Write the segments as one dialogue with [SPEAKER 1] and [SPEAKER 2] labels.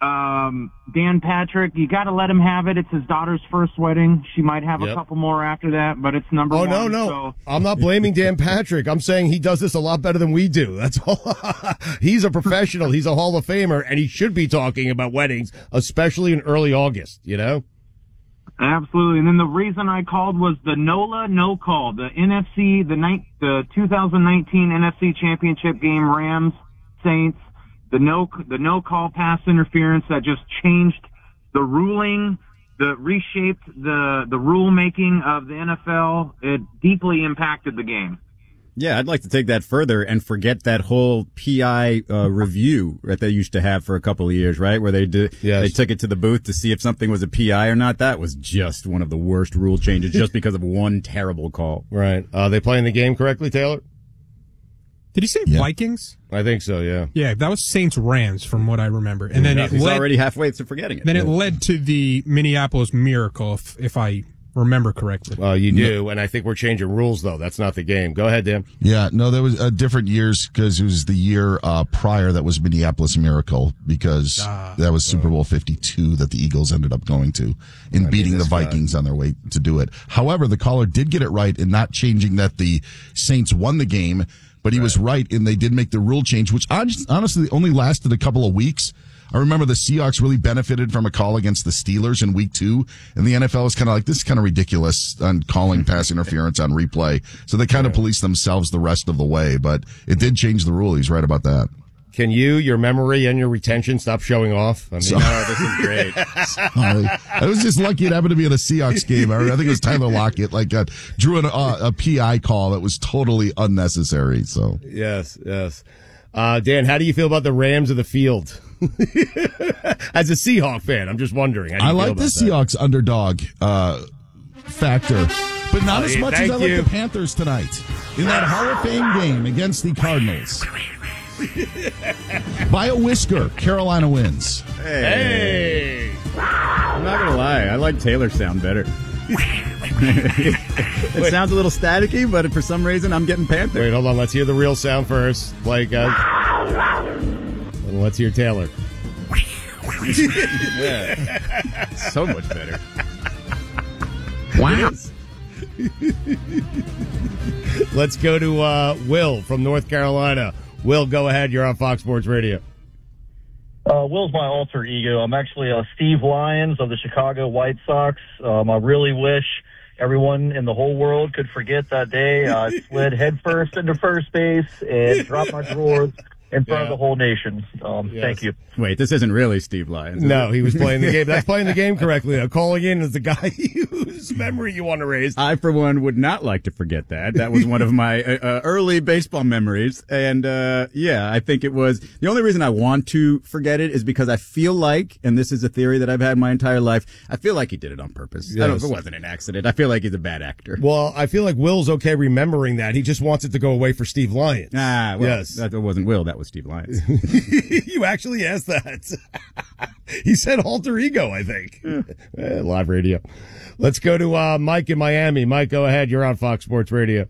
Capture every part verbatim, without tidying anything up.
[SPEAKER 1] Um, Dan Patrick, you got to let him have it. It's his daughter's first wedding. She might have
[SPEAKER 2] Yep.
[SPEAKER 1] a couple more after that, but it's number
[SPEAKER 2] oh,
[SPEAKER 1] one.
[SPEAKER 2] no, no.
[SPEAKER 1] So.
[SPEAKER 2] I'm not blaming Dan Patrick. I'm saying he does this a lot better than we do. That's all. He's a professional. He's a Hall of Famer, and he should be talking about weddings, especially in early August, you know?
[SPEAKER 1] Absolutely. And then the reason I called was the NOLA no call, the N F C, the night, the two thousand nineteen N F C Championship game, Rams, Saints, the no, the no call pass interference that just changed the ruling, the reshaped the, the rule making of the N F L. It deeply impacted the game.
[SPEAKER 3] Yeah, I'd like to take that further and forget that whole P I uh, review that they used to have for a couple of years, right? Where they did,
[SPEAKER 2] yes.
[SPEAKER 3] they took it to the booth to see if something was a P I or not. That was just one of the worst rule changes just because of one terrible call.
[SPEAKER 2] Right. Uh, they playing the game correctly, Taylor?
[SPEAKER 4] Did he say
[SPEAKER 5] Yeah.
[SPEAKER 4] Vikings?
[SPEAKER 2] I think so, yeah.
[SPEAKER 4] Yeah, that was Saints Rams from what I remember. And then
[SPEAKER 3] Yeah,
[SPEAKER 4] it
[SPEAKER 3] he's
[SPEAKER 4] led,
[SPEAKER 3] already halfway to forgetting it.
[SPEAKER 4] then it led to the Minneapolis Miracle, if, if I remember correctly.
[SPEAKER 2] Well, you do, and I think we're changing rules, though. That's not the game. Go ahead, Dan.
[SPEAKER 5] Yeah, no, there was uh, different years because it was the year uh, prior that was Minneapolis Miracle because
[SPEAKER 4] Ah,
[SPEAKER 5] that was Super Bowl fifty-two that the Eagles ended up going to in beating the Vikings on their way to do it. However, the caller did get it right in not changing that the Saints won the game, but he was right in they did make the rule change, which honestly only lasted a couple of weeks. I remember the Seahawks really benefited from a call against the Steelers in week two, and the N F L was kind of like, this is kind of ridiculous on calling pass interference on replay. So they kind of policed themselves the rest of the way, but it did change the rule. He's right about that.
[SPEAKER 2] Can you, your memory, and your retention stop showing off? I mean,
[SPEAKER 5] So-
[SPEAKER 3] Oh, this is great.
[SPEAKER 5] Sorry. I was just lucky it happened to be in a Seahawks game. I, I think it was Tyler Lockett, like, uh, drew an, uh, a P I call that was totally unnecessary. So
[SPEAKER 2] yes, yes. Uh, Dan, how do you feel about the Rams of the field? As a Seahawk fan, I'm just wondering. How do you
[SPEAKER 5] I
[SPEAKER 2] feel
[SPEAKER 5] like
[SPEAKER 2] about
[SPEAKER 5] the
[SPEAKER 2] that?
[SPEAKER 5] Seahawks underdog uh, factor, but not
[SPEAKER 2] Oh,
[SPEAKER 5] as
[SPEAKER 2] yeah,
[SPEAKER 5] much as
[SPEAKER 2] thank
[SPEAKER 5] I like
[SPEAKER 2] you.
[SPEAKER 5] the Panthers tonight in that Hall of Fame game against the Cardinals. By a whisker, Carolina wins.
[SPEAKER 2] Hey!
[SPEAKER 3] I'm not gonna lie, I like Taylor's sound better. It sounds a little staticky, but for some reason I'm getting Panther.
[SPEAKER 2] Wait, hold on. Let's hear the real sound first. Like, guys. And let's hear Taylor.
[SPEAKER 3] Yeah. So much better.
[SPEAKER 5] Wow.
[SPEAKER 2] Let's go to uh, Will from North Carolina. Will, go ahead. You're on Fox Sports Radio.
[SPEAKER 6] Uh, Will's my alter ego. I'm actually uh, Steve Lyons of the Chicago White Sox. Um, I really wish everyone in the whole world could forget that day. I slid headfirst into first base and dropped my drawers in front
[SPEAKER 2] Yeah.
[SPEAKER 6] of the whole nation. Um,
[SPEAKER 2] Yes.
[SPEAKER 6] Thank you.
[SPEAKER 3] Wait, this isn't really Steve Lyons. is
[SPEAKER 2] No,
[SPEAKER 3] it?
[SPEAKER 2] he was playing the game. That's playing the game correctly. Now, calling in is the guy whose memory you want to raise.
[SPEAKER 3] I, for one, would not like to forget that. That was one of my uh, uh, early baseball memories. And, uh, yeah, I think it was the only reason I want to forget it is because I feel like, and this is a theory that I've had my entire life, I feel like he did it on purpose. I don't know if
[SPEAKER 2] Yes.
[SPEAKER 3] it wasn't an accident. I feel like he's a bad actor.
[SPEAKER 2] Well, I feel like Will's okay remembering that. He just wants it to go away for Steve Lyons.
[SPEAKER 3] Ah, well,
[SPEAKER 2] Yes.
[SPEAKER 3] that wasn't Will. That was Steve Lyons.
[SPEAKER 2] You actually asked that. He said alter ego, I think. Eh, live radio. Let's go to uh, Mike in Miami. Mike, go ahead. You're on Fox Sports Radio.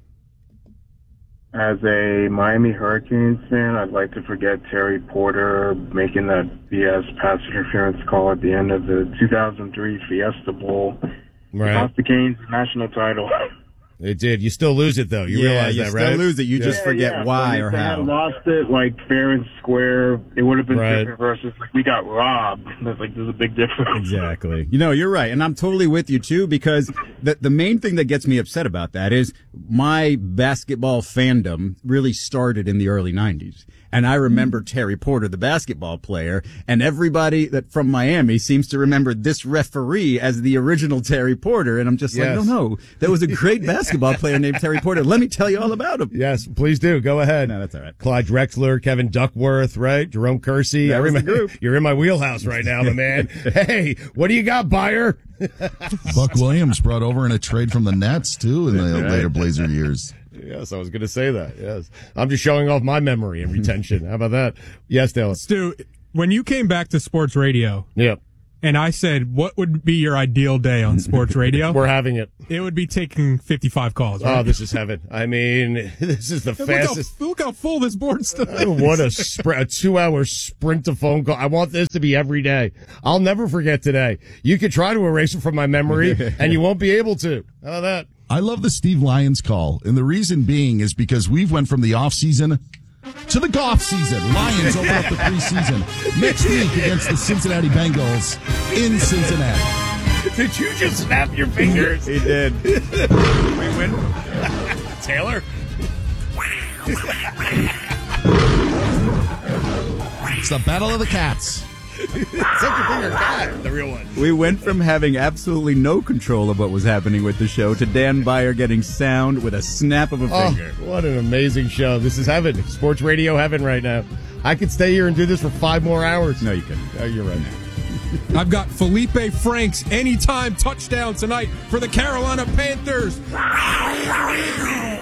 [SPEAKER 7] As a Miami Hurricanes fan, I'd like to forget Terry Porter making that B S pass interference call at the end of the two thousand three Fiesta Bowl.
[SPEAKER 2] Right.
[SPEAKER 7] Cost the Canes the national title.
[SPEAKER 2] It did. You still lose it, though. You
[SPEAKER 3] yeah,
[SPEAKER 2] realize
[SPEAKER 3] you
[SPEAKER 2] that,
[SPEAKER 3] still
[SPEAKER 2] right?
[SPEAKER 3] lose it. You
[SPEAKER 2] Yeah.
[SPEAKER 3] just forget
[SPEAKER 7] Yeah,
[SPEAKER 3] why
[SPEAKER 7] but
[SPEAKER 3] or
[SPEAKER 7] if they
[SPEAKER 3] how.
[SPEAKER 7] had lost it like fair and square, it would have been
[SPEAKER 2] Right.
[SPEAKER 7] different versus like we got robbed. That's like there's a big difference.
[SPEAKER 3] Exactly. You know, you're right. And I'm totally with you too, because the, the main thing that gets me upset about that is my basketball fandom really started in the early nineties. And I remember Terry Porter, the basketball player, and everybody that from Miami seems to remember this referee as the original Terry Porter. And I'm just
[SPEAKER 2] Yes.
[SPEAKER 3] like, no, no, there was a great basketball player named Terry Porter. Let me tell you all about him.
[SPEAKER 2] Yes, please do. Go ahead.
[SPEAKER 3] No, that's all right.
[SPEAKER 2] Clyde Drexler, Kevin Duckworth, right? Jerome Kersey.
[SPEAKER 3] That
[SPEAKER 2] I
[SPEAKER 3] was the
[SPEAKER 2] remember.
[SPEAKER 3] group.
[SPEAKER 2] You're in my wheelhouse right now, my man. Hey, what do you got, Buyer?
[SPEAKER 5] Buck Williams brought over in a trade from the Nets, too, in the
[SPEAKER 3] right.
[SPEAKER 5] later Blazer years.
[SPEAKER 2] Yes, I was going to say that. Yes. I'm just showing off my memory and retention. How about that? Yes, Taylor.
[SPEAKER 4] Stu, when you came back to sports radio,
[SPEAKER 2] Yep.
[SPEAKER 4] and I said, what would be your ideal day on sports radio?
[SPEAKER 2] We're having it.
[SPEAKER 4] It would be taking fifty-five calls. Right?
[SPEAKER 2] Oh, this is heaven. I mean, this is the
[SPEAKER 4] look
[SPEAKER 2] fastest.
[SPEAKER 4] How, look how full this board's still is.
[SPEAKER 2] What a, spr- a two-hour sprint to phone call. I want this to be every day. I'll never forget today. You could try to erase it from my memory, and you won't be able to. How about that?
[SPEAKER 5] I love the Steve Lyons call, and the reason being is because we've went from the off season to the golf season. Lions open up the preseason next week against the Cincinnati Bengals in Cincinnati.
[SPEAKER 2] Did you just snap your fingers?
[SPEAKER 3] He did. We win.
[SPEAKER 2] Taylor?
[SPEAKER 5] It's the Battle of the Cats.
[SPEAKER 2] Such a finger cat, the real one.
[SPEAKER 3] We went from having absolutely no control of what was happening with the show to Dan Beyer getting sound with a snap of a
[SPEAKER 2] Oh,
[SPEAKER 3] finger.
[SPEAKER 2] what an amazing show. This is heaven. Sports radio heaven right now. I could stay here and do this for five more hours.
[SPEAKER 3] No, you couldn't.
[SPEAKER 2] Oh, you're right.
[SPEAKER 4] I've got Felipe Franks anytime touchdown tonight for the Carolina Panthers.
[SPEAKER 3] I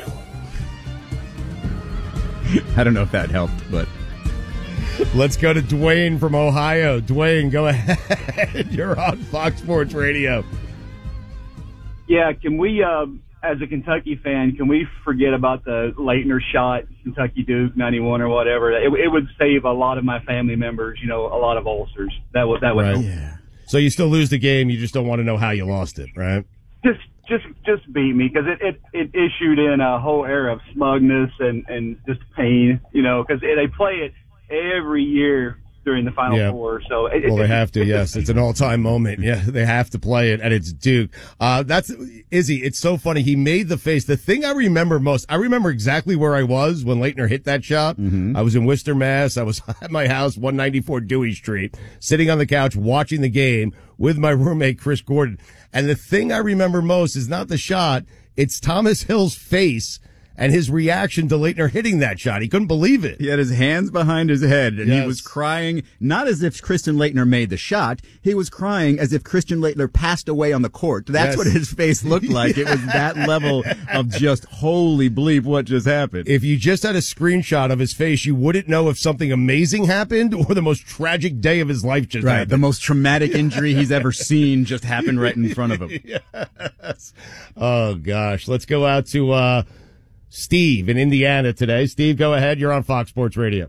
[SPEAKER 3] don't know if that helped, but
[SPEAKER 2] Let's go to Dwayne from Ohio. Dwayne, go ahead. You're on Fox Sports Radio.
[SPEAKER 8] Yeah, can we, uh, as a Kentucky fan, can we forget about the Leitner shot, Kentucky Duke ninety-one or whatever? It, it would save a lot of my family members, you know, a lot of ulcers. That would that would
[SPEAKER 2] Right.
[SPEAKER 8] help.
[SPEAKER 3] yeah.
[SPEAKER 2] So you still lose the game. You just don't want to know how you lost it, right?
[SPEAKER 8] Just just just beat me because it, it it issued in a whole era of smugness and and just pain, you know, because they play it every year during the Final
[SPEAKER 2] Yeah.
[SPEAKER 8] Four. So it,
[SPEAKER 2] Well,
[SPEAKER 8] it,
[SPEAKER 2] they have to. Yes, it's an all-time moment. Yeah, they have to play it, and it's Duke. Uh, that's Izzy. It's so funny. He made the face. The thing I remember most, I remember exactly where I was when Leitner hit that shot.
[SPEAKER 3] Mm-hmm.
[SPEAKER 2] I was in Worcester, Mass. I was at my house, one ninety-four Dewey Street, sitting on the couch watching the game with my roommate Chris Gordon. And the thing I remember most is not the shot; it's Thomas Hill's face and his reaction to Leitner hitting that shot. He couldn't believe it.
[SPEAKER 3] He had his hands behind his head, and
[SPEAKER 2] Yes.
[SPEAKER 3] he was crying, not as if Christian Leitner made the shot. He was crying as if Christian Leitner passed away on the court. That's
[SPEAKER 2] Yes.
[SPEAKER 3] what his face looked like. It was that level of just, holy bleep, what just happened?
[SPEAKER 2] If you just had a screenshot of his face, you wouldn't know if something amazing happened or the most tragic day of his life just
[SPEAKER 3] Right,
[SPEAKER 2] happened.
[SPEAKER 3] the most traumatic injury he's ever seen just happened right in front of him.
[SPEAKER 2] Yes. Oh, gosh. Let's go out to uh, Steve in Indiana today. Steve, go ahead. You're on Fox Sports Radio.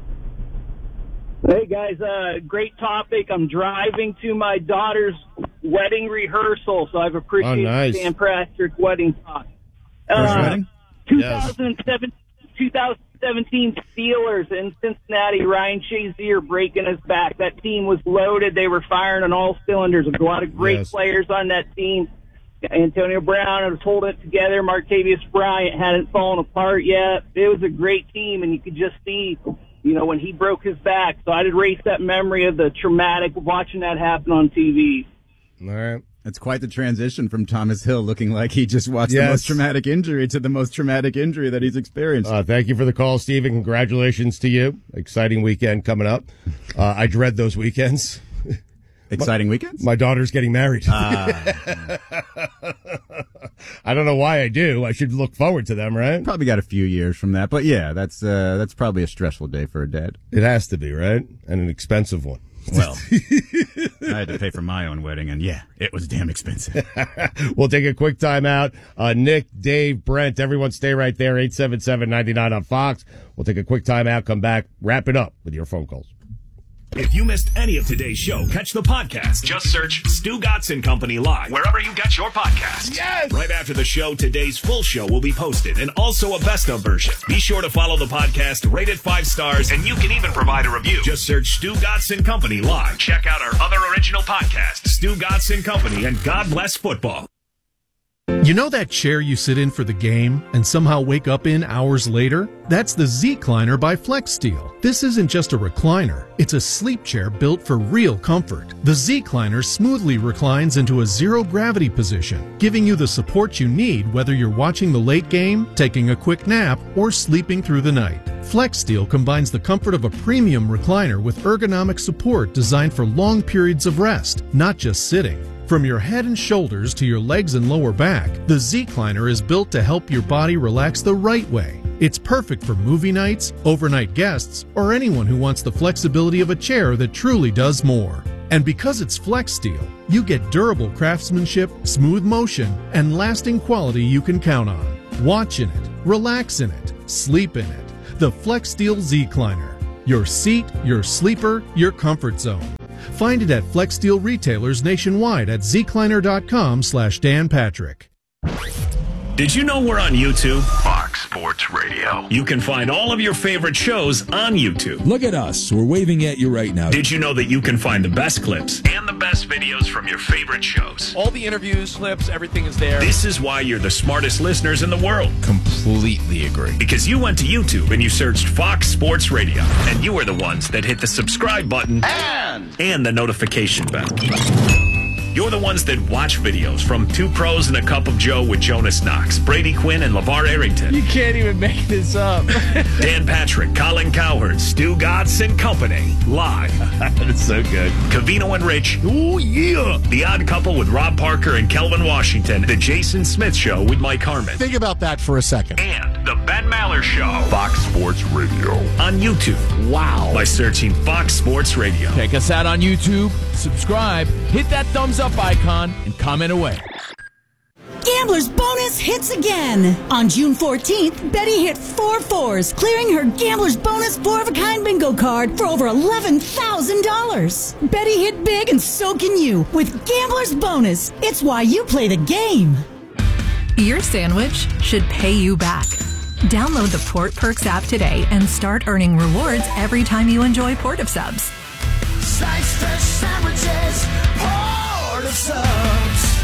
[SPEAKER 8] Hey guys, uh, great topic. I'm driving to my daughter's wedding rehearsal, so I've appreciated
[SPEAKER 2] Oh, nice.
[SPEAKER 8] Dan Patrick's wedding talk.
[SPEAKER 3] First
[SPEAKER 8] Uh,
[SPEAKER 3] wedding?
[SPEAKER 8] twenty seven, twenty seventeen Steelers in Cincinnati. Ryan Shazier breaking his back. That team was loaded. They were firing on all cylinders. There's a lot of great
[SPEAKER 2] Yes.
[SPEAKER 8] players on that team. Antonio Brown was holding it together. Martavius Bryant hadn't fallen apart yet. It was a great team, and you could just see, you know, when he broke his back. So I'd erase that memory of the traumatic watching that happen on T V.
[SPEAKER 2] All right.
[SPEAKER 3] That's quite the transition from Thomas Hill looking like he just watched
[SPEAKER 2] Yes.
[SPEAKER 3] the most traumatic injury to the most traumatic injury that he's experienced.
[SPEAKER 2] Uh, thank you for the call, Steve, and congratulations to you. Exciting weekend coming up. Uh, I dread those weekends.
[SPEAKER 3] Exciting weekends?
[SPEAKER 2] My daughter's getting married.
[SPEAKER 3] Ah.
[SPEAKER 2] I don't know why I do. I should look forward to them, right?
[SPEAKER 3] Probably got a few years from that, but yeah, that's uh, that's probably a stressful day for a dad.
[SPEAKER 2] It has to be, right? And an expensive one.
[SPEAKER 3] Well, I had to pay for my own wedding, and yeah, it was damn expensive.
[SPEAKER 2] We'll take a quick time out. Uh, Nick, Dave, Brent, everyone stay right there. eight seven seven, nine nine on Fox. We'll take a quick time out, come back, wrap it up with your phone calls.
[SPEAKER 9] If you missed any of today's show, catch the podcast. Just search Stu Gotson Company Live wherever you get your podcasts.
[SPEAKER 2] Yes!
[SPEAKER 9] Right after the show, today's full show will be posted and also a best of version. Be sure to follow the podcast, rate it five stars, and you can even provide a review. Just search Stu Gotson Company Live. Check out our other original podcasts, Stu Gotson Company and God Bless Football.
[SPEAKER 10] You know that chair you sit in for the game and somehow wake up in hours later? That's the Z-Cliner by FlexSteel. This isn't just a recliner. It's a sleep chair built for real comfort. The Z-Cliner smoothly reclines into a zero-gravity position, giving you the support you need whether you're watching the late game, taking a quick nap, or sleeping through the night. FlexSteel combines the comfort of a premium recliner with ergonomic support designed for long periods of rest, not just sitting. From your head and shoulders to your legs and lower back, the Z-Cliner is built to help your body relax the right way. It's perfect for movie nights, overnight guests, or anyone who wants the flexibility of a chair that truly does more. And because it's Flex Steel, you get durable craftsmanship, smooth motion, and lasting quality you can count on. Watch in it, relax in it, sleep in it. The Flex Steel Z-Cliner. Your seat, your sleeper, your comfort zone. Find it at Flex Steel retailers nationwide at zcliner.com slash Dan Patrick.
[SPEAKER 9] Did you know we're on YouTube? Fox Sports Radio. You can find all of your favorite shows on YouTube.
[SPEAKER 11] Look at us. We're waving at you right now.
[SPEAKER 9] Did you know that you can find the best clips and the best videos from your favorite shows?
[SPEAKER 12] All the interviews, clips, everything is there.
[SPEAKER 9] This is why you're the smartest listeners in the world.
[SPEAKER 11] Completely agree.
[SPEAKER 9] Because you went to YouTube and you searched Fox Sports Radio, and you were the ones that hit the subscribe button and, and the notification bell. You're the ones that watch videos from Two Pros and a Cup of Joe with Jonas Knox, Brady Quinn, and LeVar Arrington.
[SPEAKER 12] You can't even make this up.
[SPEAKER 9] Dan Patrick, Colin Cowherd, Stu Gatz and Company. Live. That's so good. Covino and Rich. Oh, yeah. The Odd Couple with Rob Parker and Kelvin Washington. The Jason Smith Show with Mike Harmon.
[SPEAKER 13] Think about that for a second.
[SPEAKER 9] And The Ben Maller Show. Fox Sports Radio. On YouTube. Wow. By searching Fox Sports Radio.
[SPEAKER 11] Check us out on YouTube. Subscribe. Hit that thumbs up icon and comment away.
[SPEAKER 14] Gambler's Bonus hits again. On June fourteenth, Betty hit four fours, clearing her Gambler's Bonus four-of-a-kind bingo card for over eleven thousand dollars. Betty hit big, and so can you with Gambler's Bonus. It's why you play the game.
[SPEAKER 15] Your sandwich should pay you back. Download the Port Perks app today and start earning rewards every time you enjoy Port of Subs.
[SPEAKER 16] Slice fresh sandwiches, Port of Subs.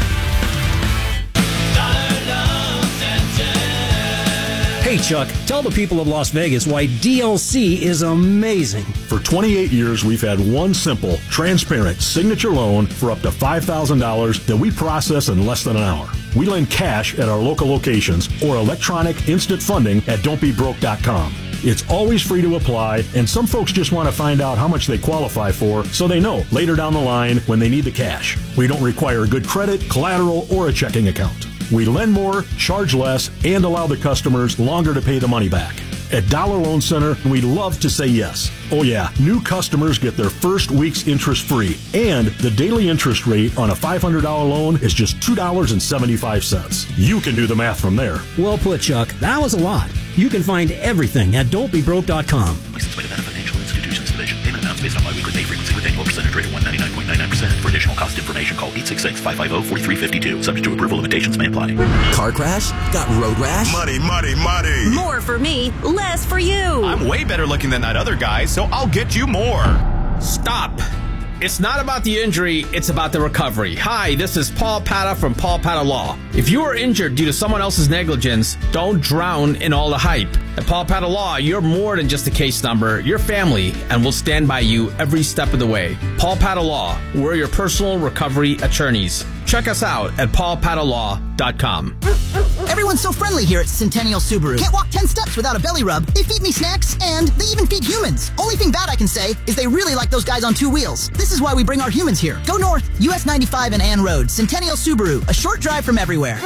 [SPEAKER 17] Hey, Chuck, tell the people of Las Vegas why D L C is amazing.
[SPEAKER 18] For twenty-eight years, we've had one simple, transparent signature loan for up to five thousand dollars that we process in less than an hour. We lend cash at our local locations or electronic instant funding at don't be broke dot com. It's always free to apply, and some folks just want to find out how much they qualify for so they know later down the line when they need the cash. We don't require good credit, collateral, or a checking account. We lend more, charge less, and allow the customers longer to pay the money back. At Dollar Loan Center, we love to say yes. Oh yeah, new customers get their first week's interest free, and the daily interest rate on a five hundred dollars loan is just two dollars and seventy-five cents. You can do the math from there.
[SPEAKER 17] Well put, Chuck. That was a lot. You can find everything at don't be broke dot com.
[SPEAKER 19] Licensed by Nevada Financial Institutions Division. Payment amounts based on biweekly pay frequency with annual percentage rate of one ninety-nine point nine nine percent. For additional cost information, call eight six six, five five zero, four three five two. Subject to approval, limitations may apply.
[SPEAKER 20] Car crash? Got road rash?
[SPEAKER 21] Money, money, money.
[SPEAKER 22] More for me, less for you.
[SPEAKER 23] I'm way better looking than that other guy, so I'll get you more.
[SPEAKER 24] Stop. It's not about the injury, it's about the recovery. Hi, this is Paul Pata from Paul Pata Law. If you are injured due to someone else's negligence, don't drown in all the hype. At Paul Pata Law, you're more than just a case number. You're family, and we'll stand by you every step of the way. Paul Pata Law, we're your personal recovery attorneys. Check us out at paul pata law dot com.
[SPEAKER 25] Everyone's so friendly here at Centennial Subaru. Can't walk ten steps without a belly rub. They feed me snacks, and they even feed humans. Only thing bad I can say is they really like those guys on two wheels. This is why we bring our humans here. Go north, U S ninety-five and Ann Road. Centennial Subaru, a short drive from everywhere.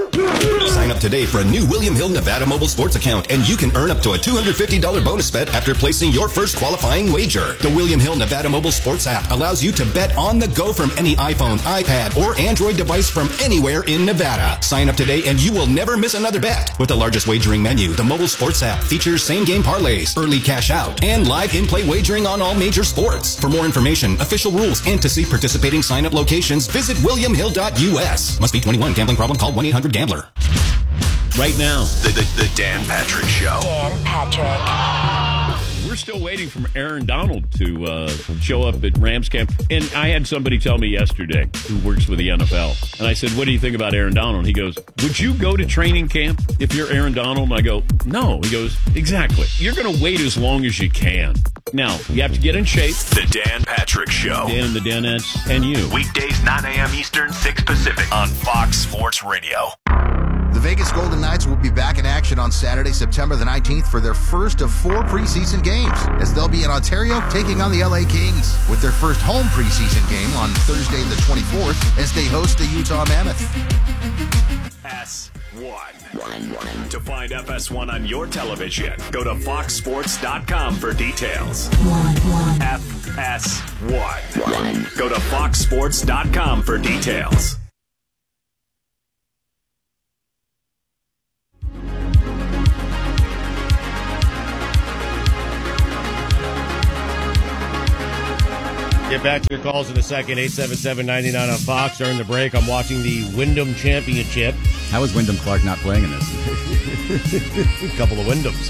[SPEAKER 26] Sign up today for a new William Hill Nevada Mobile Sports account, and you can earn up to a two hundred fifty dollars bonus bet after placing your first qualifying wager. The William Hill Nevada Mobile Sports app allows you to bet on the go from any iPhone, iPad, or Android device from anywhere in Nevada. Sign up today and you will never miss another bet. With the largest wagering menu, the mobile sports app features same-game parlays, early cash out, and live in-play wagering on all major sports. For more information, official rules, and to see participating sign-up locations, visit william hill dot u s. Must be twenty-one. Gambling problem? Call one eight hundred gambler.
[SPEAKER 9] Right now, the, the, the Dan Patrick Show.
[SPEAKER 22] Dan Patrick.
[SPEAKER 27] We're still waiting for Aaron Donald to uh, show up at Rams camp. And I had somebody tell me yesterday who works with the N F L. And I said, what do you think about Aaron Donald? He goes, would you go to training camp if you're Aaron Donald? And I go, no. He goes, exactly. You're going to wait as long as you can. Now, you have to get in shape.
[SPEAKER 9] The Dan Patrick Show.
[SPEAKER 27] Dan and the Danettes and you.
[SPEAKER 9] Weekdays, nine a.m. Eastern, six Pacific on Fox Sports Radio.
[SPEAKER 28] The Vegas Golden Knights will be back in action on Saturday, September the nineteenth for their first of four preseason games, as they'll be in Ontario taking on the L A Kings, with their first home preseason game on Thursday the twenty-fourth as they host the Utah Mammoth.
[SPEAKER 27] Pass.
[SPEAKER 9] one. To find F S one on your television, go to fox sports dot com for details. F S one. Go to fox sports dot com for details.
[SPEAKER 2] Get back to your calls in a second. eight seven seven, nine nine on Fox. During the break, I'm watching the Wyndham Championship.
[SPEAKER 3] How is Wyndham Clark not playing in this?
[SPEAKER 2] A couple of Wyndhams.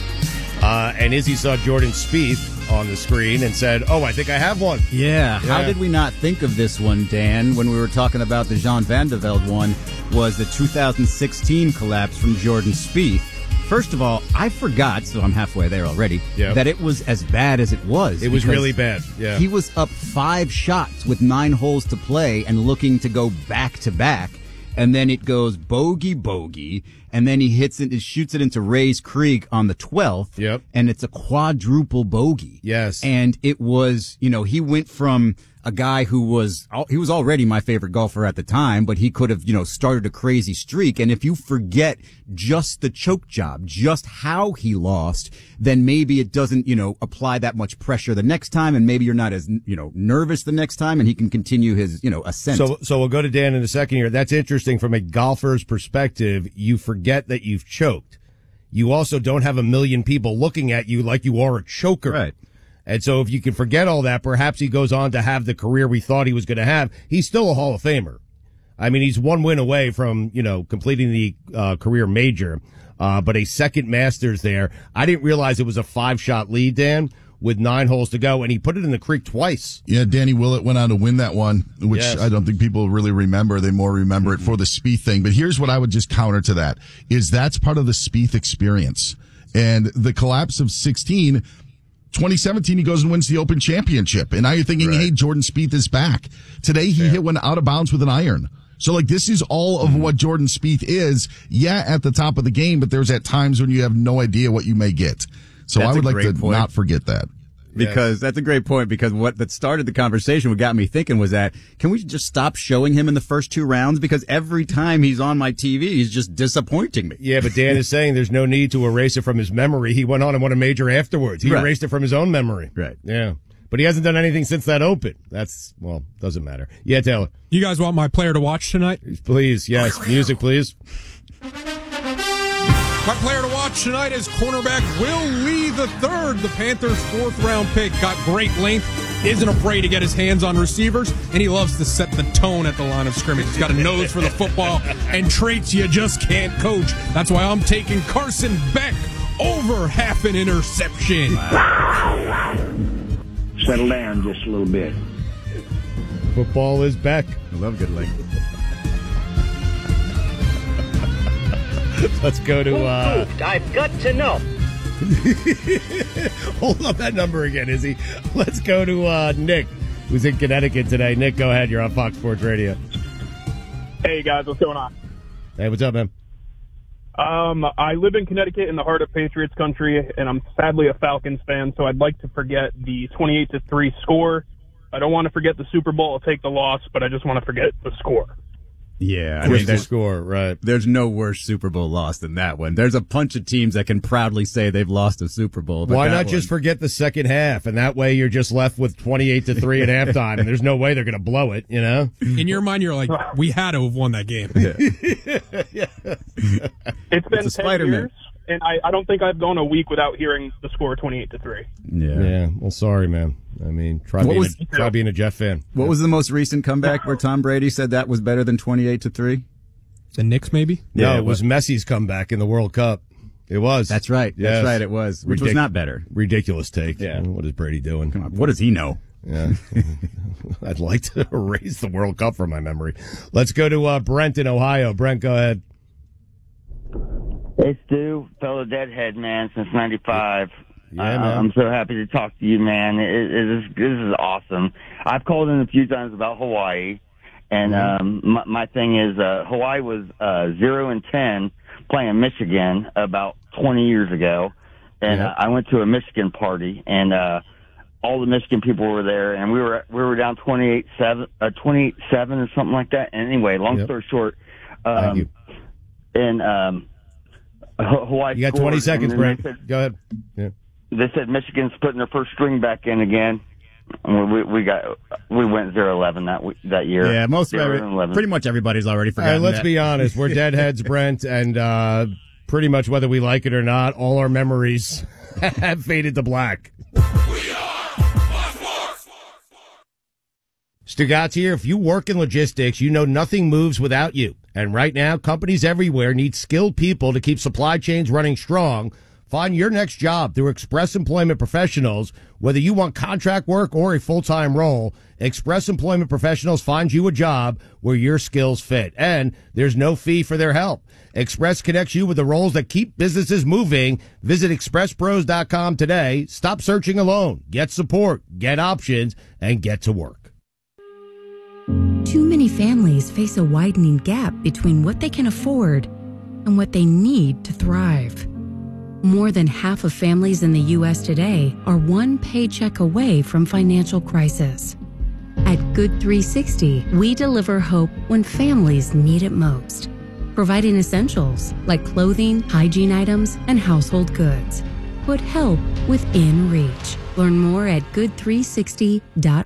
[SPEAKER 2] Uh, and Izzy saw Jordan Spieth on the screen and said, oh, I think I have one.
[SPEAKER 3] Yeah.
[SPEAKER 2] Yeah.
[SPEAKER 3] How did we not think of this one, Dan, when we were talking about the Jean Van de Velde one, was the two thousand sixteen collapse from Jordan Spieth. First of all, I forgot, so I'm halfway there already,
[SPEAKER 2] Yep.
[SPEAKER 3] that it was as bad as it was.
[SPEAKER 2] It was
[SPEAKER 3] because
[SPEAKER 2] really bad, yeah.
[SPEAKER 3] He was up five shots with nine holes to play and looking to go back to back. And then it goes bogey, bogey, and then he hits it, it shoots it into Rays Creek on the twelfth.
[SPEAKER 2] Yep.
[SPEAKER 3] And it's a quadruple bogey.
[SPEAKER 2] Yes.
[SPEAKER 3] And it was, you know, he went from a guy who was, he was already my favorite golfer at the time, but he could have, you know, started a crazy streak. And if you forget just the choke job, just how he lost, then maybe it doesn't, you know, apply that much pressure the next time. And maybe you're not as, you know, nervous the next time and he can continue his, you know, ascent.
[SPEAKER 2] So, so we'll go to Dan in a second here. That's interesting from a golfer's perspective. You forget that you've choked. You also don't have a million people looking at you like you are a choker.
[SPEAKER 3] Right.
[SPEAKER 2] And so if you can forget all that, perhaps he goes on to have the career we thought he was going to have. He's still a Hall of Famer. I mean, he's one win away from, you know, completing the uh, career major, uh, but a second Masters there. I didn't realize it was a five-shot lead, Dan, with nine holes to go, and he put it in the creek twice.
[SPEAKER 1] Yeah, Danny Willett went on to win that one, which
[SPEAKER 2] Yes.
[SPEAKER 1] I don't think people really remember. They more remember
[SPEAKER 2] Mm-hmm.
[SPEAKER 1] it for the Spieth thing. But here's what I would just counter to that, is that's part of the Spieth experience. And the collapse of sixteen, twenty seventeen, he goes and wins the Open Championship. And now you're thinking,
[SPEAKER 2] Right.
[SPEAKER 1] hey, Jordan Spieth is back. Today he hit one out of bounds with an iron. So, like, this is all of what Jordan Spieth is. Yeah, at the top of the game, but there's at times when you have no idea what you may get. So
[SPEAKER 3] That's
[SPEAKER 1] I would
[SPEAKER 3] a
[SPEAKER 1] like
[SPEAKER 3] great
[SPEAKER 1] to
[SPEAKER 3] point.
[SPEAKER 1] not forget that.
[SPEAKER 3] Because that's a great point, because what that started the conversation, what got me thinking was that, can we just stop showing him in the first two rounds? Because every time he's on my T V, he's just disappointing me.
[SPEAKER 2] Yeah, but Dan is saying there's no need to erase it from his memory. He went on and won a major afterwards. He
[SPEAKER 3] Right.
[SPEAKER 2] erased it from his own memory.
[SPEAKER 3] Right.
[SPEAKER 2] Yeah. But he hasn't done anything since that Open. That's, well, doesn't matter. Yeah, Taylor.
[SPEAKER 4] You guys want my player to watch tonight?
[SPEAKER 2] Please, yes. Music, please.
[SPEAKER 4] My player to watch tonight is cornerback Will Lee the third. The Panthers' fourth-round pick, got great length, isn't afraid to get his hands on receivers, and he loves to set the tone at the line of scrimmage. He's got a nose for the football and traits you just can't coach. That's why I'm taking Carson Beck over half an interception.
[SPEAKER 5] Settle down just a little bit.
[SPEAKER 2] Football is back.
[SPEAKER 3] I love good length.
[SPEAKER 2] Let's go to, uh...
[SPEAKER 6] I've got to know.
[SPEAKER 2] Hold up that number again, Izzy. Let's go to, uh, Nick, who's in Connecticut today. Nick, go ahead. You're on Fox Sports Radio.
[SPEAKER 7] Hey, guys. What's going on?
[SPEAKER 2] Hey, what's up, man?
[SPEAKER 7] Um, I live in Connecticut in the heart of Patriots country, and I'm sadly a Falcons fan, so I'd like to forget the twenty-eight to three score. I don't want to forget the Super Bowl. I'll take the loss, but I just want to forget the score.
[SPEAKER 3] Yeah, I
[SPEAKER 2] What's
[SPEAKER 3] mean,
[SPEAKER 2] the
[SPEAKER 3] there's,
[SPEAKER 2] score, right?
[SPEAKER 3] There's no worse Super Bowl loss than that one. There's a bunch of teams that can proudly say they've lost a Super Bowl. But
[SPEAKER 2] Why
[SPEAKER 3] that
[SPEAKER 2] not
[SPEAKER 3] one,
[SPEAKER 2] just forget the second half, and that way you're just left with twenty-eight to three at halftime, and there's no way they're going to blow it, you know?
[SPEAKER 4] In your mind, you're like, we had to have won that game.
[SPEAKER 7] It's been
[SPEAKER 3] It's a
[SPEAKER 7] ten
[SPEAKER 3] Spider-Man.
[SPEAKER 7] years, and I, I don't think I've gone a week without hearing the score twenty-eight to three.
[SPEAKER 3] Yeah.
[SPEAKER 2] Yeah, well, sorry, man. I mean, try,
[SPEAKER 3] What
[SPEAKER 2] being,
[SPEAKER 3] was-
[SPEAKER 2] a, try being a Jet fan.
[SPEAKER 3] What was the most recent comeback where Tom Brady said that was better than twenty-eight to three?
[SPEAKER 4] The Knicks, maybe?
[SPEAKER 2] No,
[SPEAKER 3] Yeah,
[SPEAKER 2] it was Messi's comeback in the World Cup. It was.
[SPEAKER 3] That's right.
[SPEAKER 2] Yes.
[SPEAKER 3] That's right. It was, which was
[SPEAKER 2] Ridic-
[SPEAKER 3] not better.
[SPEAKER 2] Ridiculous take.
[SPEAKER 3] Yeah.
[SPEAKER 2] What is Brady doing?
[SPEAKER 3] Come on, what does he know?
[SPEAKER 2] Yeah. I'd like to erase the World Cup from my memory. Let's go to uh, Brent in Ohio. Brent, go ahead.
[SPEAKER 8] Hey, Stu, fellow Deadhead man since ninety-five.
[SPEAKER 2] Yeah,
[SPEAKER 8] uh,
[SPEAKER 2] man.
[SPEAKER 8] I'm so happy to talk to you, man. It, it is, this is awesome. I've called in a few times about Hawaii, and um, my, my thing is uh, Hawaii was uh, zero and ten playing Michigan about twenty years ago, and
[SPEAKER 2] Yeah.
[SPEAKER 8] uh, I went to a Michigan party, and uh, all the Michigan people were there, and we were we were down twenty-eight seven, uh, twenty-eight seven or something like that. And anyway, long
[SPEAKER 2] Yep.
[SPEAKER 8] story short,
[SPEAKER 2] Thank
[SPEAKER 8] um,
[SPEAKER 2] you.
[SPEAKER 8] in um, Hawaii.
[SPEAKER 2] You got twenty
[SPEAKER 8] scored,
[SPEAKER 2] seconds,
[SPEAKER 8] and then
[SPEAKER 2] Brent.
[SPEAKER 8] they said-
[SPEAKER 2] Go ahead. Yeah.
[SPEAKER 8] They said Michigan's putting their first string back in again. We, we, we got we went zero eleven that we- that year.
[SPEAKER 3] Yeah, most of
[SPEAKER 8] zero
[SPEAKER 3] every,
[SPEAKER 8] eleven.
[SPEAKER 3] pretty much everybody's already
[SPEAKER 2] All right,
[SPEAKER 3] forgotten
[SPEAKER 2] let's
[SPEAKER 3] that.
[SPEAKER 2] be honest. We're deadheads, Brent, and uh, pretty much whether we like it or not, all our memories have faded to black. Stugatz here. If you work in logistics, you know nothing moves without you. And right now, companies everywhere need skilled people to keep supply chains running strong. Find your next job through Express Employment Professionals. Whether you want contract work or a full-time role, Express Employment Professionals finds you a job where your skills fit. And there's no fee for their help. Express connects you with the roles that keep businesses moving. Visit express pros dot com today. Stop searching alone. Get support, get options, and get to work.
[SPEAKER 6] Too many families face a widening gap between what they can afford and what they need to thrive. More than half of families in the U S today are one paycheck away from financial crisis. At Good three sixty, we deliver hope when families need it most, providing essentials like clothing, hygiene items, and household goods. Put help within reach. Learn more at good three sixty dot com.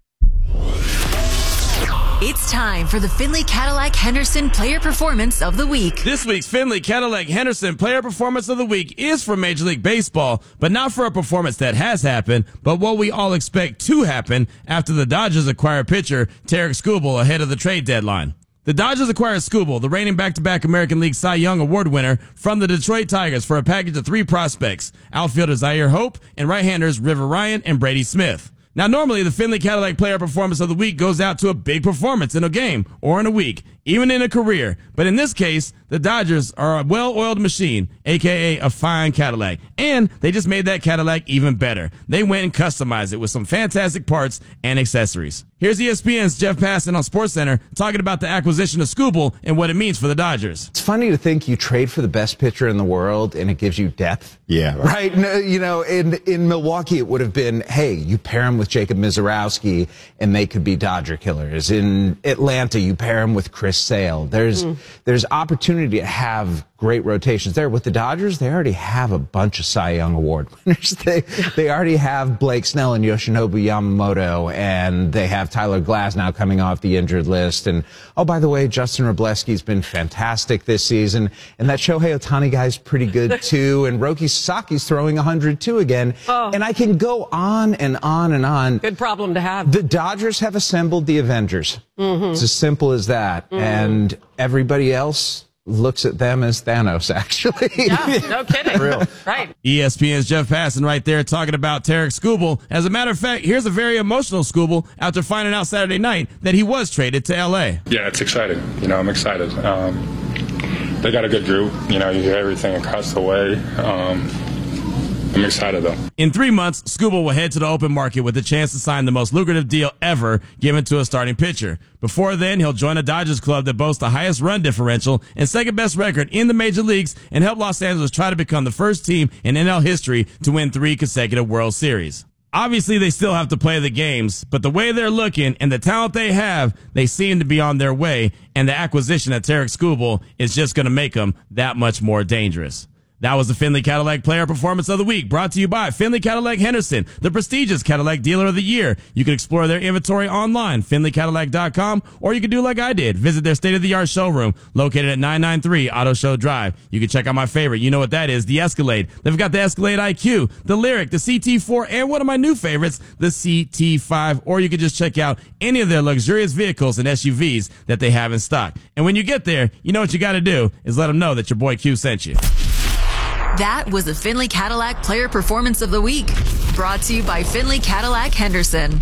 [SPEAKER 22] It's time for the Findlay Cadillac Henderson Player Performance of the Week.
[SPEAKER 10] This week's Findlay Cadillac Henderson Player Performance of the Week is for Major League Baseball, but not for a performance that has happened, but what we all expect to happen after the Dodgers acquire pitcher Tarek Skubal ahead of the trade deadline. The Dodgers acquired Skubal, the reigning back-to-back American League Cy Young Award winner, from the Detroit Tigers for a package of three prospects, outfielders Zaire Hope and right-handers River Ryan and Brady Smith. Now, normally, the Findlay Cadillac Player Performance of the Week goes out to a big performance in a game or in a week, even in a career. But in this case, the Dodgers are a well-oiled machine, a k a a fine Cadillac. And they just made that Cadillac even better. They went and customized it with some fantastic parts and accessories. Here's E S P N's Jeff Passan on SportsCenter talking about the acquisition of Skubal and what it means for the Dodgers.
[SPEAKER 11] It's funny to think you trade for the best pitcher in the world and it gives you depth.
[SPEAKER 3] Yeah.
[SPEAKER 11] Right? right? No, you know, in, in Milwaukee, it would have been, hey, you pair him with Jacob Mizorowski and they could be Dodger killers. In Atlanta, you pair him with Chris Sale. There's, mm. there's opportunity to have great rotations there. With the Dodgers, they already have a bunch of Cy Young Award winners. They, they already have Blake Snell and Yoshinobu Yamamoto, and they have Tyler Glass now coming off the injured list. And, oh, by the way, Justin Wroblewski's been fantastic this season, and that Shohei Ohtani guy's pretty good, too, and Roki Sasaki's throwing one hundred two again.
[SPEAKER 12] Oh.
[SPEAKER 11] And I can go on and on and on.
[SPEAKER 12] Good problem to have.
[SPEAKER 11] The Dodgers have assembled the Avengers.
[SPEAKER 12] Mm-hmm.
[SPEAKER 11] It's as simple as that. Mm-hmm. And everybody else looks at them as Thanos, actually.
[SPEAKER 12] Yeah, no kidding.
[SPEAKER 11] Real.
[SPEAKER 12] Right.
[SPEAKER 10] E S P N's Jeff Passan right there talking about Tarek Skubal. As a matter of fact, here's a very emotional Skubal after finding out Saturday night that he was traded to L A.
[SPEAKER 13] Yeah, it's exciting. You know, I'm excited. Um, they got a good group. You know, you hear everything across the way. Um, I'm excited, though.
[SPEAKER 10] In three months, Skubal will head to the open market with a chance to sign the most lucrative deal ever given to a starting pitcher. Before then, he'll join a Dodgers club that boasts the highest run differential and second-best record in the major leagues and help Los Angeles try to become the first team in N L history to win three consecutive World Series. Obviously, they still have to play the games, but the way they're looking and the talent they have, they seem to be on their way, and the acquisition of Tarek Skubal is just going to make them that much more dangerous. That was the Findlay Cadillac Player Performance of the Week, brought to you by Findlay Cadillac Henderson, the prestigious Cadillac Dealer of the Year. You can explore their inventory online, Findlay Cadillac dot com, or you can do like I did, visit their state-of-the-art showroom located at nine ninety-three Auto Show Drive. You can check out my favorite, you know what that is, the Escalade. They've got the Escalade I Q, the Lyric, the C T four, and one of my new favorites, the C T five, or you can just check out any of their luxurious vehicles and S U Vs that they have in stock. And when you get there, you know what you got to do is let them know that your boy Q sent you.
[SPEAKER 22] That was the Findlay Cadillac Player Performance of the Week, brought to you by Findlay Cadillac Henderson.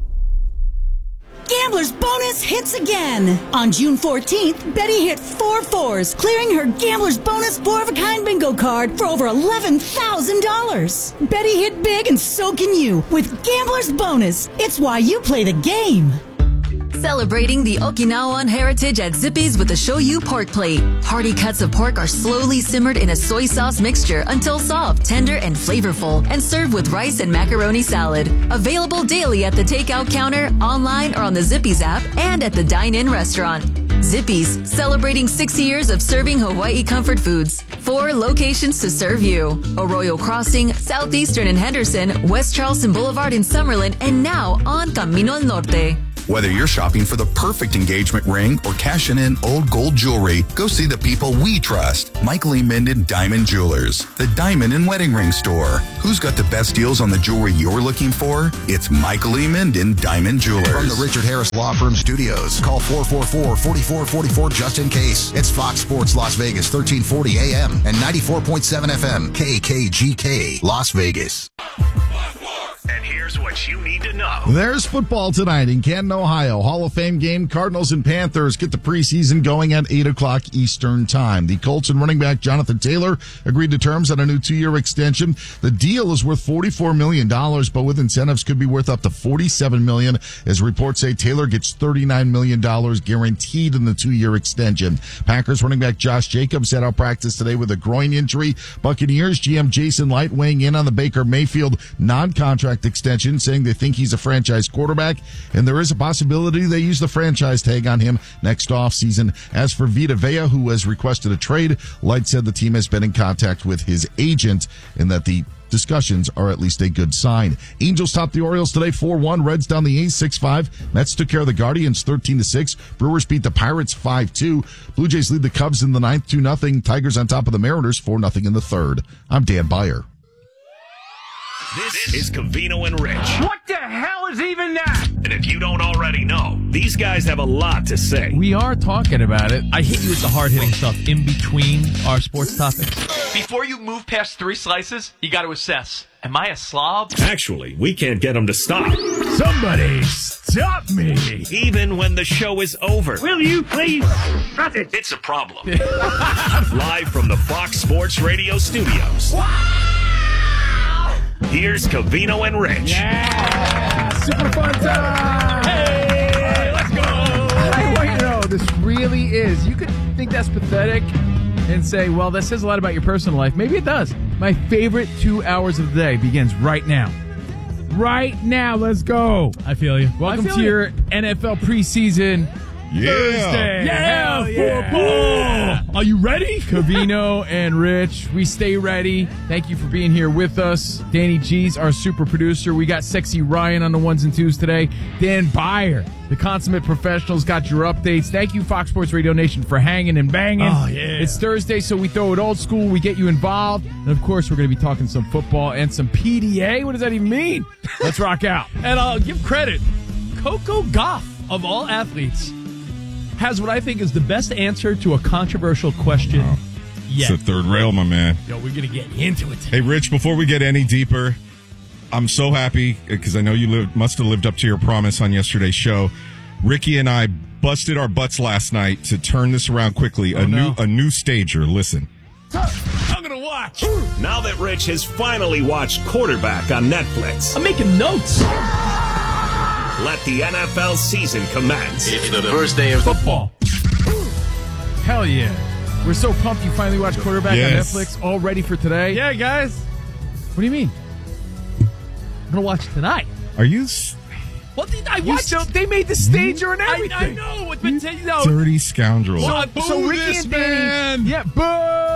[SPEAKER 14] Gambler's Bonus hits again. On June fourteenth, Betty hit four fours, clearing her Gambler's Bonus four-of-a-kind bingo card for over eleven thousand dollars. Betty hit big, and so can you with Gambler's Bonus. It's why you play the game.
[SPEAKER 22] Celebrating the Okinawan heritage at Zippy's with the Shoyu pork plate. Hearty cuts of pork are slowly simmered in a soy sauce mixture until soft, tender, and flavorful, and served with rice and macaroni salad. Available daily at the takeout counter, online, or on the Zippy's app, and at the dine-in restaurant. Zippy's, celebrating sixty years of serving Hawaii comfort foods. Four locations to serve you. Arroyo Crossing, Southeastern in Henderson, West Charleston Boulevard in Summerlin, and now on Camino al Norte.
[SPEAKER 15] Whether you're shopping for the perfect engagement ring or cashing in old gold jewelry, go see the people we trust. Michael E. Minden Diamond Jewelers, the diamond and wedding ring store. Who's got the best deals on the jewelry you're looking for? It's Michael E. Minden Diamond Jewelers.
[SPEAKER 28] From the Richard Harris Law Firm Studios, call four four four, four four four four just in case. It's Fox Sports Las Vegas, thirteen forty A M and ninety-four point seven F M, K K G K, Las Vegas.
[SPEAKER 9] And here's what you need to know.
[SPEAKER 1] There's football tonight in Canton, Ohio. Hall of Fame game. Cardinals and Panthers get the preseason going at eight o'clock Eastern time. The Colts and running back Jonathan Taylor agreed to terms on a new two-year extension. The deal is worth forty-four million dollars, but with incentives could be worth up to forty-seven million dollars. As reports say, Taylor gets thirty-nine million dollars guaranteed in the two-year extension. Packers running back Josh Jacobs set out practice today with a groin injury. Buccaneers G M Jason Light weighing in on the Baker Mayfield non-contract extension, saying they think he's a franchise quarterback, and there is a possibility they use the franchise tag on him next offseason. As for Vita Vea, who has requested a trade, Light said the team has been in contact with his agent and that the discussions are at least a good sign. Angels top the Orioles today four one. Reds down the A's six five. Mets took care of the Guardians thirteen to six. Brewers beat the Pirates five two. Blue Jays lead the Cubs in the ninth two nothing. Tigers on top of the Mariners four nothing in the third. I'm Dan Byer.
[SPEAKER 9] This is Covino and Rich.
[SPEAKER 16] What the hell is even that?
[SPEAKER 9] And if you don't already know, these guys have a lot to say.
[SPEAKER 17] We are talking about it. I hit you with the hard-hitting stuff in between our sports topics.
[SPEAKER 18] Before you move past three slices, you got to assess. Am I a slob?
[SPEAKER 9] Actually, we can't get them to stop.
[SPEAKER 16] Somebody stop me.
[SPEAKER 9] Even when the show is over.
[SPEAKER 16] Will you please stop it?
[SPEAKER 9] It's a problem. Live from the Fox Sports Radio studios. Here's Covino and Rich.
[SPEAKER 16] Yeah! Super fun time! Hey! Let's go!
[SPEAKER 17] I want you to know, this really is. You could think that's pathetic and say, well, that says a lot about your personal life. Maybe it does. My favorite two hours of the day begins right now. Right now. Let's go. I feel you. Welcome feel to you. your N F L preseason
[SPEAKER 1] Yeah.
[SPEAKER 17] Thursday. Yeah, yeah, football. Are you ready? Covino and Rich, we stay ready. Thank you for being here with us. Danny G's our super producer. We got Sexy Ryan on the ones and twos today. Dan Byer, the consummate professionals, got your updates. Thank you, Fox Sports Radio Nation, for hanging and banging. Oh, yeah. It's Thursday, so we throw it old school. We get you involved. And, of course, we're going to be talking some football and some P D A. What does that even mean? Let's rock out. And I'll give credit. Coco Gauff, of all athletes, has what I think is the best answer to a controversial question
[SPEAKER 19] wow.
[SPEAKER 17] yet.
[SPEAKER 19] It's the third rail, my man.
[SPEAKER 17] Yo, we're going to get into it.
[SPEAKER 19] Hey, Rich, before we get any deeper, I'm so happy because I know you lived, must have lived up to your promise on yesterday's show. Ricky and I busted our butts last night to turn this around quickly.
[SPEAKER 17] Oh,
[SPEAKER 19] a
[SPEAKER 17] no.
[SPEAKER 19] new a new stager. Listen.
[SPEAKER 17] I'm going to watch.
[SPEAKER 9] Now that Rich has finally watched Quarterback on Netflix,
[SPEAKER 17] I'm making notes.
[SPEAKER 9] let the N F L season commence.
[SPEAKER 17] It's the first day of football. Hell yeah. We're so pumped you finally watched Quarterback
[SPEAKER 19] Yes.
[SPEAKER 17] on Netflix. All ready for today? Yeah, guys. What do you mean? I'm going to watch tonight.
[SPEAKER 19] Are you s-
[SPEAKER 17] What did I watch? Still, they made the stager and everything. I, I know. It's been taken out.
[SPEAKER 19] dirty scoundrel?
[SPEAKER 17] So,
[SPEAKER 19] Boo
[SPEAKER 17] so Ricky
[SPEAKER 19] this
[SPEAKER 17] and Danny.
[SPEAKER 19] man.
[SPEAKER 17] Yeah, boo.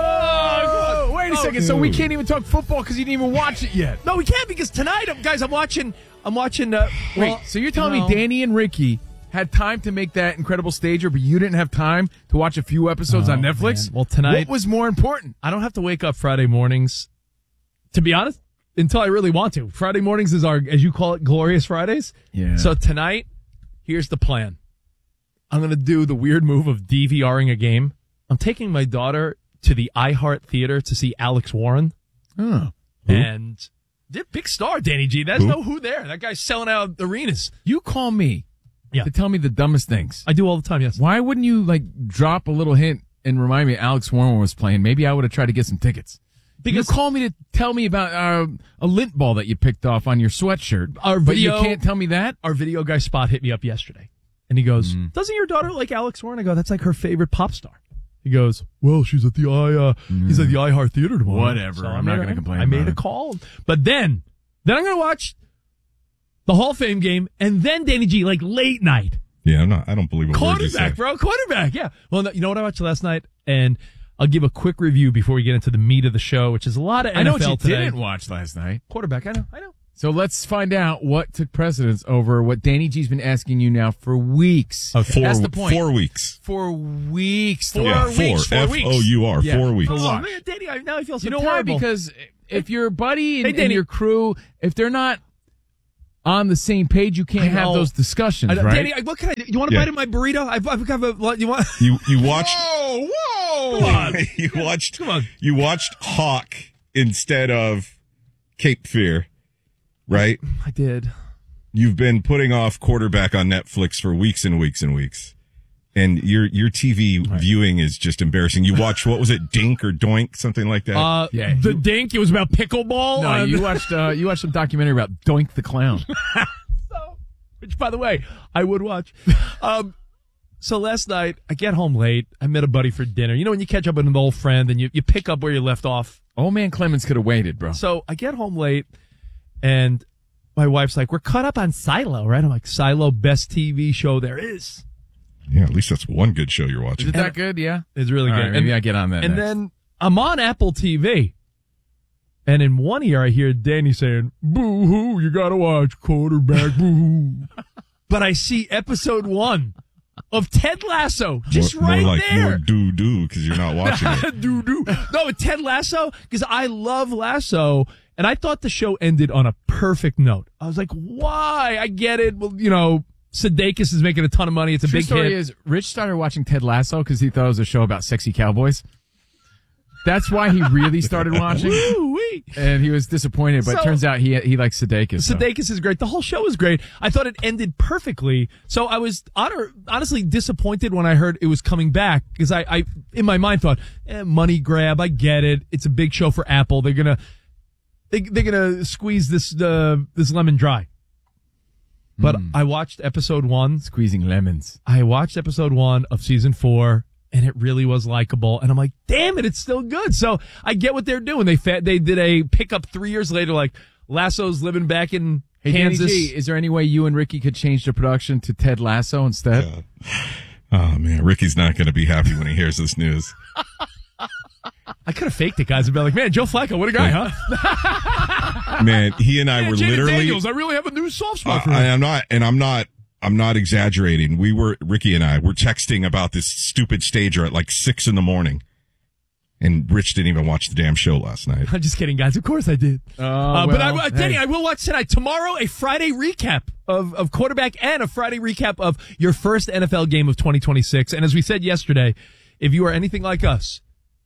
[SPEAKER 17] Oh, wait a
[SPEAKER 19] Oh,
[SPEAKER 17] second. So we
[SPEAKER 19] dude.
[SPEAKER 17] can't even talk football because you didn't even watch it yet.
[SPEAKER 18] No, we can't because tonight, guys, I'm watching. I'm watching. Uh,
[SPEAKER 17] Wait,
[SPEAKER 18] well,
[SPEAKER 17] so you're telling
[SPEAKER 18] no.
[SPEAKER 17] me Danny and Ricky had time to make that incredible stager, but you didn't have time to watch a few episodes
[SPEAKER 18] Oh,
[SPEAKER 17] on Netflix?
[SPEAKER 18] man. Well, tonight-
[SPEAKER 17] What was more important?
[SPEAKER 18] I don't have to wake up Friday mornings, to be honest, until I really want to. Friday mornings is our, as you call it, glorious Fridays.
[SPEAKER 17] Yeah.
[SPEAKER 18] So tonight, here's the plan. I'm going to do the weird move of DVRing a game. I'm taking my daughter to the iHeart Theater to see Alex Warren.
[SPEAKER 17] Oh.
[SPEAKER 18] And they're big star, Danny G. There's
[SPEAKER 19] Who?
[SPEAKER 18] no who there. That guy's selling out arenas.
[SPEAKER 17] You call me
[SPEAKER 18] Yeah.
[SPEAKER 17] to tell me the dumbest things.
[SPEAKER 18] I do all the time, yes.
[SPEAKER 17] Why wouldn't you, like, drop a little hint and remind me Alex Warren was playing? Maybe I would have tried to get some tickets.
[SPEAKER 18] Because-
[SPEAKER 17] you call me to tell me about uh, a lint ball that you picked off on your sweatshirt.
[SPEAKER 18] Our
[SPEAKER 17] but you
[SPEAKER 18] video-
[SPEAKER 17] can't tell me that?
[SPEAKER 18] Our video guy Spot hit me up yesterday. And he goes,
[SPEAKER 17] Mm.
[SPEAKER 18] doesn't your daughter like Alex Warren? I go, that's like her favorite pop star. He goes, well, she's at the I, uh, he's at the iHeart Theater tomorrow.
[SPEAKER 17] Whatever.
[SPEAKER 18] I
[SPEAKER 17] I'm
[SPEAKER 18] made
[SPEAKER 17] not
[SPEAKER 18] a-
[SPEAKER 17] gonna complain
[SPEAKER 18] I
[SPEAKER 17] about
[SPEAKER 18] made a
[SPEAKER 17] it.
[SPEAKER 18] call. But then, then I'm going to watch the Hall of Fame game and then Danny G, like late night.
[SPEAKER 19] Yeah, I'm not, I don't believe a word you
[SPEAKER 18] Quarterback,
[SPEAKER 19] say.
[SPEAKER 18] bro. Quarterback. Yeah. Well, no, you know what I watched last night? And I'll give a quick review before we get into the meat of the show, which is a lot of
[SPEAKER 5] I
[SPEAKER 18] N F L
[SPEAKER 5] know what you
[SPEAKER 18] today.
[SPEAKER 5] didn't watch last night.
[SPEAKER 18] Quarterback. I know. I know.
[SPEAKER 5] So let's find out what took precedence over what Danny G's been asking you now for weeks.
[SPEAKER 19] Okay. Four,
[SPEAKER 5] That's the point.
[SPEAKER 19] Four weeks.
[SPEAKER 5] For weeks.
[SPEAKER 18] Four
[SPEAKER 19] yeah,
[SPEAKER 18] weeks.
[SPEAKER 19] Four.
[SPEAKER 18] Four
[SPEAKER 19] F
[SPEAKER 18] weeks.
[SPEAKER 19] O U R.
[SPEAKER 5] Yeah,
[SPEAKER 19] Four weeks.
[SPEAKER 5] to
[SPEAKER 18] Oh,
[SPEAKER 5] watch.
[SPEAKER 18] man, Danny, I, now I feel so
[SPEAKER 5] You know
[SPEAKER 18] terrible.
[SPEAKER 5] why? Because if your buddy and,
[SPEAKER 18] Hey, Danny.
[SPEAKER 5] and your crew, if they're not on the same page, you can't
[SPEAKER 18] I
[SPEAKER 5] have
[SPEAKER 18] know.
[SPEAKER 5] those discussions,
[SPEAKER 18] I know.
[SPEAKER 5] right?
[SPEAKER 18] Danny, I- what can I do? You want to
[SPEAKER 19] Yeah.
[SPEAKER 18] bite in my burrito? I've, I've got a, what, you want?
[SPEAKER 19] You you watched
[SPEAKER 18] Whoa, whoa.
[SPEAKER 19] Come on. you watched
[SPEAKER 18] Come on.
[SPEAKER 19] you watched Hawk instead of Cape Fear, right?
[SPEAKER 18] I did.
[SPEAKER 19] You've been putting off quarterback on Netflix for weeks and weeks and weeks. And your your T V right. viewing is just embarrassing. You watched, what was it, Dink or Doink, something like that?
[SPEAKER 18] Uh,
[SPEAKER 5] Yeah,
[SPEAKER 18] the
[SPEAKER 5] you-
[SPEAKER 18] dink. It was about pickleball.
[SPEAKER 5] No,
[SPEAKER 18] on-
[SPEAKER 5] you watched uh, you watched some documentary about Doink the Clown.
[SPEAKER 18] so, which, by the way, I would watch. Um, so last night, I get home late. I met a buddy for dinner. You know when you catch up with an old friend and you, you pick up where you left off?
[SPEAKER 5] Old man Clemens could have waited, bro.
[SPEAKER 18] So I get home late, and my wife's like, we're caught up on Silo, right? I'm like, Silo, best T V show there is.
[SPEAKER 19] Yeah, at least that's one good show you're watching.
[SPEAKER 5] Is it that good? Yeah.
[SPEAKER 18] It's really
[SPEAKER 5] All
[SPEAKER 18] good.
[SPEAKER 5] right, maybe
[SPEAKER 18] and,
[SPEAKER 5] I get on that
[SPEAKER 18] And
[SPEAKER 5] next.
[SPEAKER 18] then I'm on Apple T V. And in one ear, I hear Danny saying, boo hoo, you gotta watch quarterback, boo hoo. But I see episode one of Ted Lasso, just
[SPEAKER 19] more,
[SPEAKER 18] right
[SPEAKER 19] more like
[SPEAKER 18] there.
[SPEAKER 19] more doo doo because you're not watching it.
[SPEAKER 18] Doo doo. No, Ted Lasso, because I love Lasso, and I thought the show ended on a perfect note. I was like, why? I get it. Well, you know, Sudeikis is making a ton of money. It's a
[SPEAKER 5] True
[SPEAKER 18] big
[SPEAKER 5] story
[SPEAKER 18] hit.
[SPEAKER 5] is Rich started watching Ted Lasso because he thought it was a show about sexy cowboys. That's why he really started watching.
[SPEAKER 18] Woo-wee.
[SPEAKER 5] And he was disappointed, but
[SPEAKER 18] So-
[SPEAKER 5] it turns out he he likes Sudeikis. so.
[SPEAKER 18] Sudeikis is great. The whole show is great. I thought it ended perfectly. So I was honor, honestly disappointed when I heard it was coming back because I, I, in my mind, thought, eh, money grab. I get it. It's a big show for Apple. They're gonna, they, they're gonna squeeze this uh, this lemon dry. But
[SPEAKER 5] Mm.
[SPEAKER 18] I watched episode one.
[SPEAKER 5] Squeezing lemons.
[SPEAKER 18] I watched episode one of season four, and it really was likable. And I'm like, damn it, it's still good. So I get what they're doing. They fa- they did a pickup three years later, like Lasso's living back in
[SPEAKER 5] Hey, Danny
[SPEAKER 18] Kansas.
[SPEAKER 5] G, is there any way you and Ricky could change the production to Ted Lasso instead?
[SPEAKER 19] Oh, man. Ricky's not going to be happy when he hears this news.
[SPEAKER 18] I could have faked it, guys, and been like, man, Joe Flacco, what a guy, huh?
[SPEAKER 19] Man, he and I
[SPEAKER 18] Man,
[SPEAKER 19] were
[SPEAKER 18] Jaden
[SPEAKER 19] literally.
[SPEAKER 18] Daniels, I really have a new soft
[SPEAKER 19] Uh,
[SPEAKER 18] spot for
[SPEAKER 19] I,
[SPEAKER 18] him.
[SPEAKER 19] I'm not, and I'm not, I'm not exaggerating. We were, Ricky and I were texting about this stupid stager at like six in the morning. And Rich didn't even watch the damn show last night.
[SPEAKER 18] I'm just kidding, guys. Of course I did.
[SPEAKER 5] Oh,
[SPEAKER 18] uh, but I,
[SPEAKER 5] well,
[SPEAKER 18] uh, Danny,
[SPEAKER 5] hey.
[SPEAKER 18] I will watch tonight. Tomorrow, a Friday recap of, of quarterback and a Friday recap of your first N F L game of twenty twenty-six. And as we said yesterday, if you are anything like us,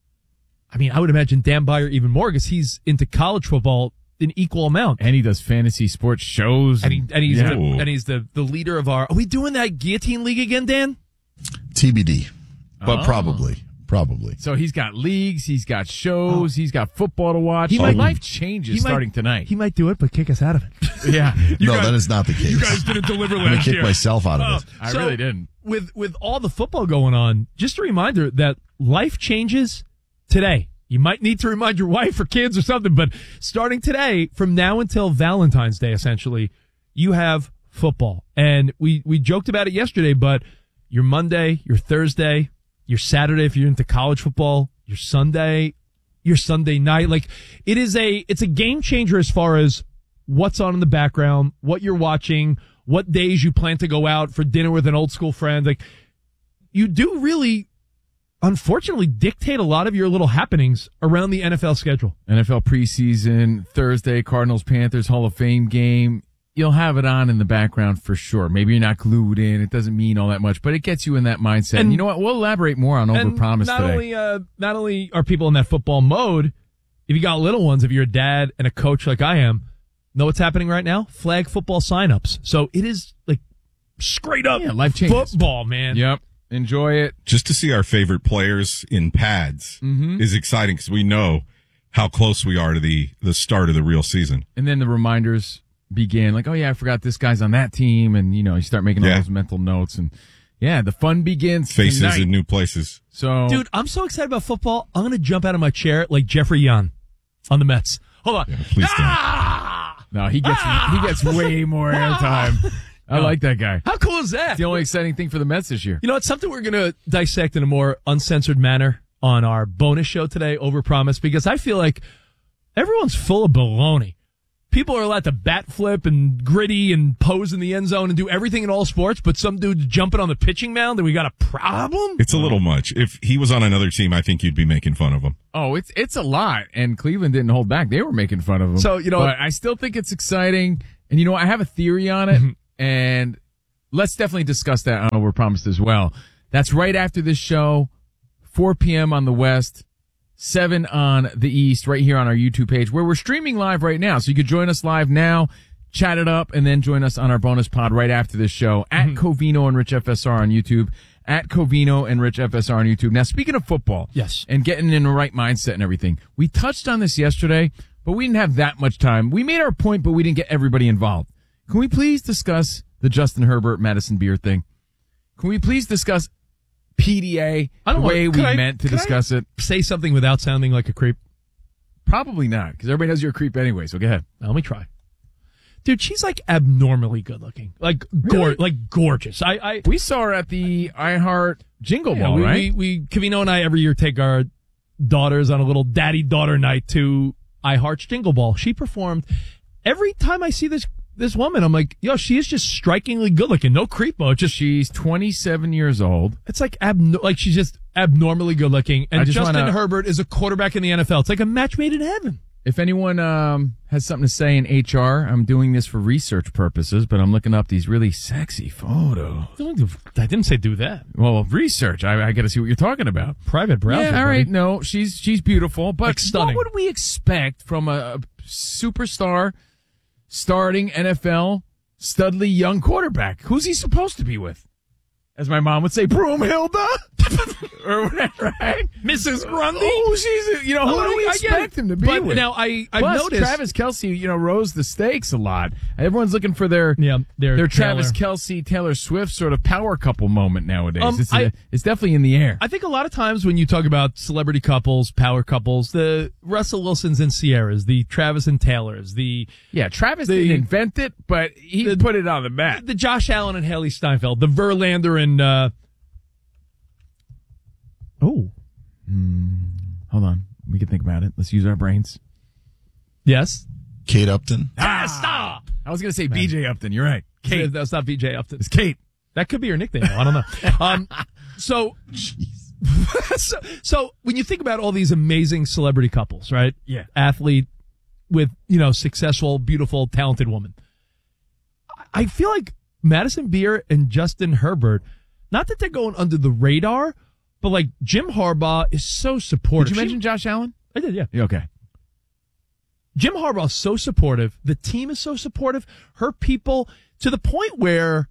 [SPEAKER 18] I mean, I would imagine Dan Byer even more because he's into college football in equal amount.
[SPEAKER 5] And he does fantasy sports shows.
[SPEAKER 18] And, he, and he's,
[SPEAKER 5] Yeah.
[SPEAKER 18] the, and he's the, the leader of our... Are we doing that guillotine league again, Dan?
[SPEAKER 1] T B D, but
[SPEAKER 5] Oh.
[SPEAKER 1] probably, probably.
[SPEAKER 5] So he's got leagues, he's got shows, he's got football to watch.
[SPEAKER 18] He
[SPEAKER 5] He
[SPEAKER 18] might-
[SPEAKER 5] life changes
[SPEAKER 18] he might-
[SPEAKER 5] starting tonight.
[SPEAKER 18] He might do it, but kick us out of it.
[SPEAKER 5] Yeah.
[SPEAKER 18] You
[SPEAKER 1] no,
[SPEAKER 18] guys-
[SPEAKER 1] that is not the case.
[SPEAKER 18] You guys didn't deliver
[SPEAKER 1] I'm gonna
[SPEAKER 18] last
[SPEAKER 1] kick
[SPEAKER 18] year.
[SPEAKER 1] myself out of it.
[SPEAKER 5] I
[SPEAKER 18] So,
[SPEAKER 5] really didn't.
[SPEAKER 18] With with all the football going on, just a reminder that life changes today. You might need to remind your wife or kids or something, but starting today, from now until Valentine's Day, essentially, you have football. And we, we joked about it yesterday, but your Monday, your Thursday, your Saturday, if you're into college football, your Sunday, your Sunday night, like it is a, it's a game changer as far as what's on in the background, what you're watching, what days you plan to go out for dinner with an old school friend. Like you do really, unfortunately, dictate a lot of your little happenings around the N F L schedule.
[SPEAKER 5] N F L preseason, Thursday, Cardinals, Panthers, Hall of Fame game. You'll have it on in the background for sure. Maybe you're not glued in. It doesn't mean all that much, but it gets you in that mindset. And,
[SPEAKER 18] And-
[SPEAKER 5] you know what? We'll elaborate more on
[SPEAKER 18] And
[SPEAKER 5] Overpromise
[SPEAKER 18] not
[SPEAKER 5] today.
[SPEAKER 18] only, uh, not only are people in that football mode, if you got little ones, if you're a dad and a coach like I am, know what's happening right now? Flag football signups. So it is like straight up
[SPEAKER 5] Yeah, life changes.
[SPEAKER 18] football, man.
[SPEAKER 5] Yep. Enjoy it.
[SPEAKER 19] Just to see our favorite players in pads
[SPEAKER 5] Mhm.
[SPEAKER 19] is exciting because we know how close we are to the, the start of the real season.
[SPEAKER 5] And then the reminders begin like, oh yeah, I forgot this guy's on that team. And you know, you start making all
[SPEAKER 19] Yeah.
[SPEAKER 5] those mental notes and yeah, the fun begins
[SPEAKER 19] Faces
[SPEAKER 5] tonight.
[SPEAKER 19] in new places.
[SPEAKER 5] So
[SPEAKER 18] Dude, I'm so excited about football. I'm going to jump out of my chair like Jeffrey Young on the Mets. Hold on.
[SPEAKER 19] Please
[SPEAKER 18] Ah!
[SPEAKER 5] no, he gets, he gets way more airtime. I like that guy.
[SPEAKER 18] How cool is that?
[SPEAKER 5] It's the only exciting thing for the Mets this year.
[SPEAKER 18] You know, it's something we're going to dissect in a more uncensored manner on our bonus show today, Overpromise, because I feel like everyone's full of baloney. People are allowed to bat flip and gritty and pose in the end zone and do everything in all sports, but some dude's jumping on the pitching mound and we got a problem?
[SPEAKER 19] It's a little much. If he was on another team, I think you'd be making fun of him.
[SPEAKER 5] Oh, it's it's a lot, and Cleveland didn't hold back. They were making fun of him.
[SPEAKER 18] So, you know,
[SPEAKER 5] but I still think it's exciting. And, you know, I have a theory on it, and let's definitely discuss that on Overpromised as well. That's right after this show, four p.m. on the West, seven on the East, right here on our YouTube page, where we're streaming live right now. So you could join us live now, chat it up, and then join us on our bonus pod right after this show at mm-hmm. Covino and Rich F S R on YouTube, at Covino and Rich F S R on YouTube. Now, speaking of football,
[SPEAKER 18] yes,
[SPEAKER 5] and getting in the right mindset and everything, we touched on this yesterday, but we didn't have that much time. We made our point, but we didn't get everybody involved. Can we please discuss the Justin Herbert, Madison Beer thing? Can we please discuss P D A
[SPEAKER 18] I don't
[SPEAKER 5] the way
[SPEAKER 18] want,
[SPEAKER 5] we
[SPEAKER 18] I,
[SPEAKER 5] meant to discuss
[SPEAKER 18] I
[SPEAKER 5] it?
[SPEAKER 18] Say something without sounding like a creep.
[SPEAKER 5] Probably not, because everybody knows you're a creep anyway, so go ahead.
[SPEAKER 18] Now, let me try. Dude, she's like abnormally good looking. Like,
[SPEAKER 5] Really?
[SPEAKER 18] gor- like gorgeous. I, I
[SPEAKER 5] We saw her at the iHeart Jingle
[SPEAKER 18] yeah,
[SPEAKER 5] Ball,
[SPEAKER 18] we,
[SPEAKER 5] right?
[SPEAKER 18] We, we, Covino and I every year take our daughters on a little daddy-daughter night to iHeart's Jingle Ball. She performed. Every time I see this this woman, I'm like, yo, she is just strikingly good looking. No creepo. It's just
[SPEAKER 5] she's twenty-seven years old.
[SPEAKER 18] It's like abno- like she's just abnormally good looking. And
[SPEAKER 5] I just
[SPEAKER 18] Justin
[SPEAKER 5] wanna-
[SPEAKER 18] Herbert is a quarterback in the N F L. It's like a match made in heaven.
[SPEAKER 5] If anyone um, has something to say in H R, I'm doing this for research purposes, but I'm looking up these really sexy photos.
[SPEAKER 18] I didn't say do that.
[SPEAKER 5] Well, research. I, I got to see what you're talking about.
[SPEAKER 18] Private browser.
[SPEAKER 5] Yeah, all right.
[SPEAKER 18] buddy.
[SPEAKER 5] No, she's she's beautiful, but
[SPEAKER 18] Like stunning.
[SPEAKER 5] what would we expect from a, a superstar, starting N F L, studly young quarterback? Who's he supposed to be with? As my mom would say, Broomhilda? or whatever, right?
[SPEAKER 18] Missus Grundy?
[SPEAKER 5] Oh, she's, you know, who
[SPEAKER 18] Oh,
[SPEAKER 5] do we
[SPEAKER 18] I get
[SPEAKER 5] expect
[SPEAKER 18] it.
[SPEAKER 5] him to be
[SPEAKER 18] But
[SPEAKER 5] with?
[SPEAKER 18] now I, I've
[SPEAKER 5] Plus,
[SPEAKER 18] noticed.
[SPEAKER 5] Travis Kelce, you know, rose the stakes a lot. Everyone's looking for their
[SPEAKER 18] Yeah, their
[SPEAKER 5] their Travis
[SPEAKER 18] Taylor.
[SPEAKER 5] Kelce, Taylor Swift sort of power couple moment nowadays.
[SPEAKER 18] Um,
[SPEAKER 5] it's,
[SPEAKER 18] I-
[SPEAKER 5] a, it's definitely in the air.
[SPEAKER 18] I think a lot of times when you talk about celebrity couples, power couples, the Russell Wilsons and Sierras, the Travis and Taylors, the
[SPEAKER 5] yeah, Travis
[SPEAKER 18] the-
[SPEAKER 5] didn't invent it, but he
[SPEAKER 18] the-
[SPEAKER 5] put it on the map.
[SPEAKER 18] the Josh Allen and Haley Steinfeld, the Verlander and uh oh,
[SPEAKER 5] Hold on. We can think about it. Let's use our brains.
[SPEAKER 18] yes,
[SPEAKER 1] Kate Upton.
[SPEAKER 5] Ah, stop! I was going to say B J Upton. You're right.
[SPEAKER 18] Kate. That's not V J Upton.
[SPEAKER 5] It's Kate.
[SPEAKER 18] That could be her nickname. I don't know. Um, so, so, so when you think about all these amazing celebrity couples, right?
[SPEAKER 5] Yeah.
[SPEAKER 18] Athlete with, you know, successful, beautiful, talented woman. I feel like Madison Beer and Justin Herbert, not that they're going under the radar, but like Jim Harbaugh is so supportive.
[SPEAKER 5] Did you
[SPEAKER 18] She-
[SPEAKER 5] mention Josh Allen?
[SPEAKER 18] I did, yeah.
[SPEAKER 5] Yeah, okay.
[SPEAKER 18] Jim Harbaugh is so supportive. The team is so supportive. Her people, to the point where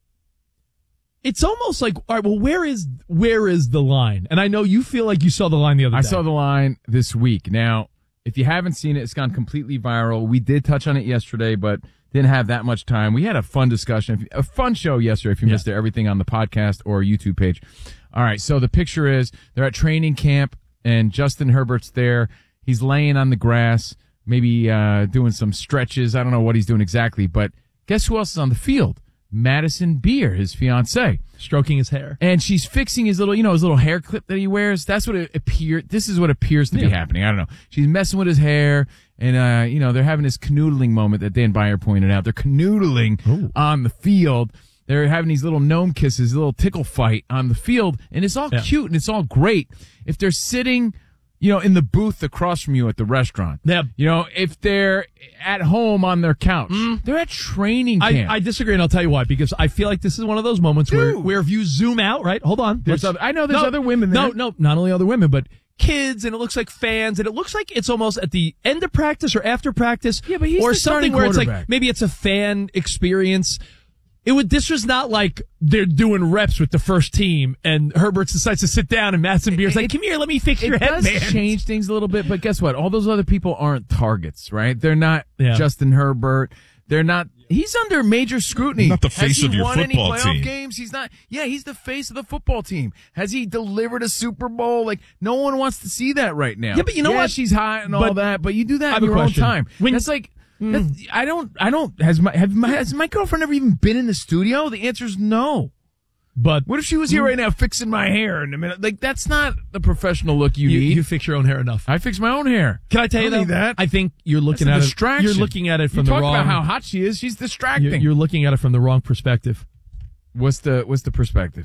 [SPEAKER 18] it's almost like, all right, well, where is where is the line? And I know you feel like you saw the line the other
[SPEAKER 5] I
[SPEAKER 18] day.
[SPEAKER 5] saw the line this week. Now, if you haven't seen it, it's gone completely viral. We did touch on it yesterday, but didn't have that much time. We had a fun discussion, a fun show yesterday. If you
[SPEAKER 18] Yeah.
[SPEAKER 5] missed it, everything on the podcast or YouTube page. All right, so the picture is they're at training camp, and Justin Herbert's there. He's laying on the grass, maybe uh, doing some stretches. I don't know what he's doing exactly, but guess who else is on the field? Madison Beer, his fiance,
[SPEAKER 18] stroking his hair,
[SPEAKER 5] and she's fixing his little, you know, his little hair clip that he wears. That's what it appeared. This is what appears to be
[SPEAKER 18] Yeah.
[SPEAKER 5] happening. I don't know. She's messing with his hair, and uh, you know, they're having this canoodling moment that Dan Byer pointed out. They're canoodling
[SPEAKER 18] Ooh.
[SPEAKER 5] on the field. They're having these little gnome kisses, a little tickle fight on the field, and it's all
[SPEAKER 18] Yeah.
[SPEAKER 5] cute and it's all great. If they're sitting, you know, in the booth across from you at the restaurant,
[SPEAKER 18] Yeah.
[SPEAKER 5] you know, if they're at home on their couch, they're at training
[SPEAKER 18] I,
[SPEAKER 5] camp.
[SPEAKER 18] I disagree, and I'll tell you why. Because I feel like this is one of those moments where,
[SPEAKER 5] Dude.
[SPEAKER 18] where if you zoom out, right? Hold on.
[SPEAKER 5] There's
[SPEAKER 18] Let's-
[SPEAKER 5] other- I know there's
[SPEAKER 18] no,
[SPEAKER 5] other women
[SPEAKER 18] No,
[SPEAKER 5] there.
[SPEAKER 18] no, not only other women, but kids, and it looks like fans, and it looks like it's almost at the end of practice or after practice.
[SPEAKER 5] Yeah, but he's
[SPEAKER 18] or
[SPEAKER 5] the starting
[SPEAKER 18] something where it's like
[SPEAKER 5] quarterback.
[SPEAKER 18] maybe it's a fan experience. It would. This was not like they're doing reps with the first team, and Herbert decides to sit down, and Madison Beer's like, "Come here, let me fix your
[SPEAKER 5] It
[SPEAKER 18] head,
[SPEAKER 5] does
[SPEAKER 18] man."
[SPEAKER 5] change things a little bit, but guess what? All those other people aren't targets, right? They're not
[SPEAKER 18] Yeah.
[SPEAKER 5] Justin Herbert. They're not. He's under major scrutiny.
[SPEAKER 19] Not the
[SPEAKER 5] Has
[SPEAKER 19] face
[SPEAKER 5] he
[SPEAKER 19] of your
[SPEAKER 5] won
[SPEAKER 19] football
[SPEAKER 5] any playoff
[SPEAKER 19] team.
[SPEAKER 5] games? He's not. Yeah, he's the face of the football team. Has he delivered a Super Bowl? Like no one wants to see that right now.
[SPEAKER 18] Yeah, but you know
[SPEAKER 5] Yeah,
[SPEAKER 18] what?
[SPEAKER 5] she's hot and all
[SPEAKER 18] But
[SPEAKER 5] that, but you do
[SPEAKER 18] I
[SPEAKER 5] that
[SPEAKER 18] have
[SPEAKER 5] in
[SPEAKER 18] a
[SPEAKER 5] your own
[SPEAKER 18] question.
[SPEAKER 5] time.
[SPEAKER 18] When-
[SPEAKER 5] That's like That's- I don't. I don't. Has my have my has my girlfriend ever even been in the studio? The answer is no.
[SPEAKER 18] But
[SPEAKER 5] what if she was here right now fixing my hair in a minute? Like that's not the professional look you,
[SPEAKER 18] You,
[SPEAKER 5] need.
[SPEAKER 18] you fix your own hair enough.
[SPEAKER 5] I fix my own hair.
[SPEAKER 18] Can I tell you
[SPEAKER 5] don't
[SPEAKER 18] though,
[SPEAKER 5] need that?
[SPEAKER 18] I think you're looking
[SPEAKER 5] That's a
[SPEAKER 18] at
[SPEAKER 5] distraction.
[SPEAKER 18] it. You're looking at it from
[SPEAKER 5] you
[SPEAKER 18] the
[SPEAKER 5] talk
[SPEAKER 18] wrong.
[SPEAKER 5] about how hot she is. She's distracting.
[SPEAKER 18] You're, you're looking at it from the wrong perspective.
[SPEAKER 5] What's the What's the perspective?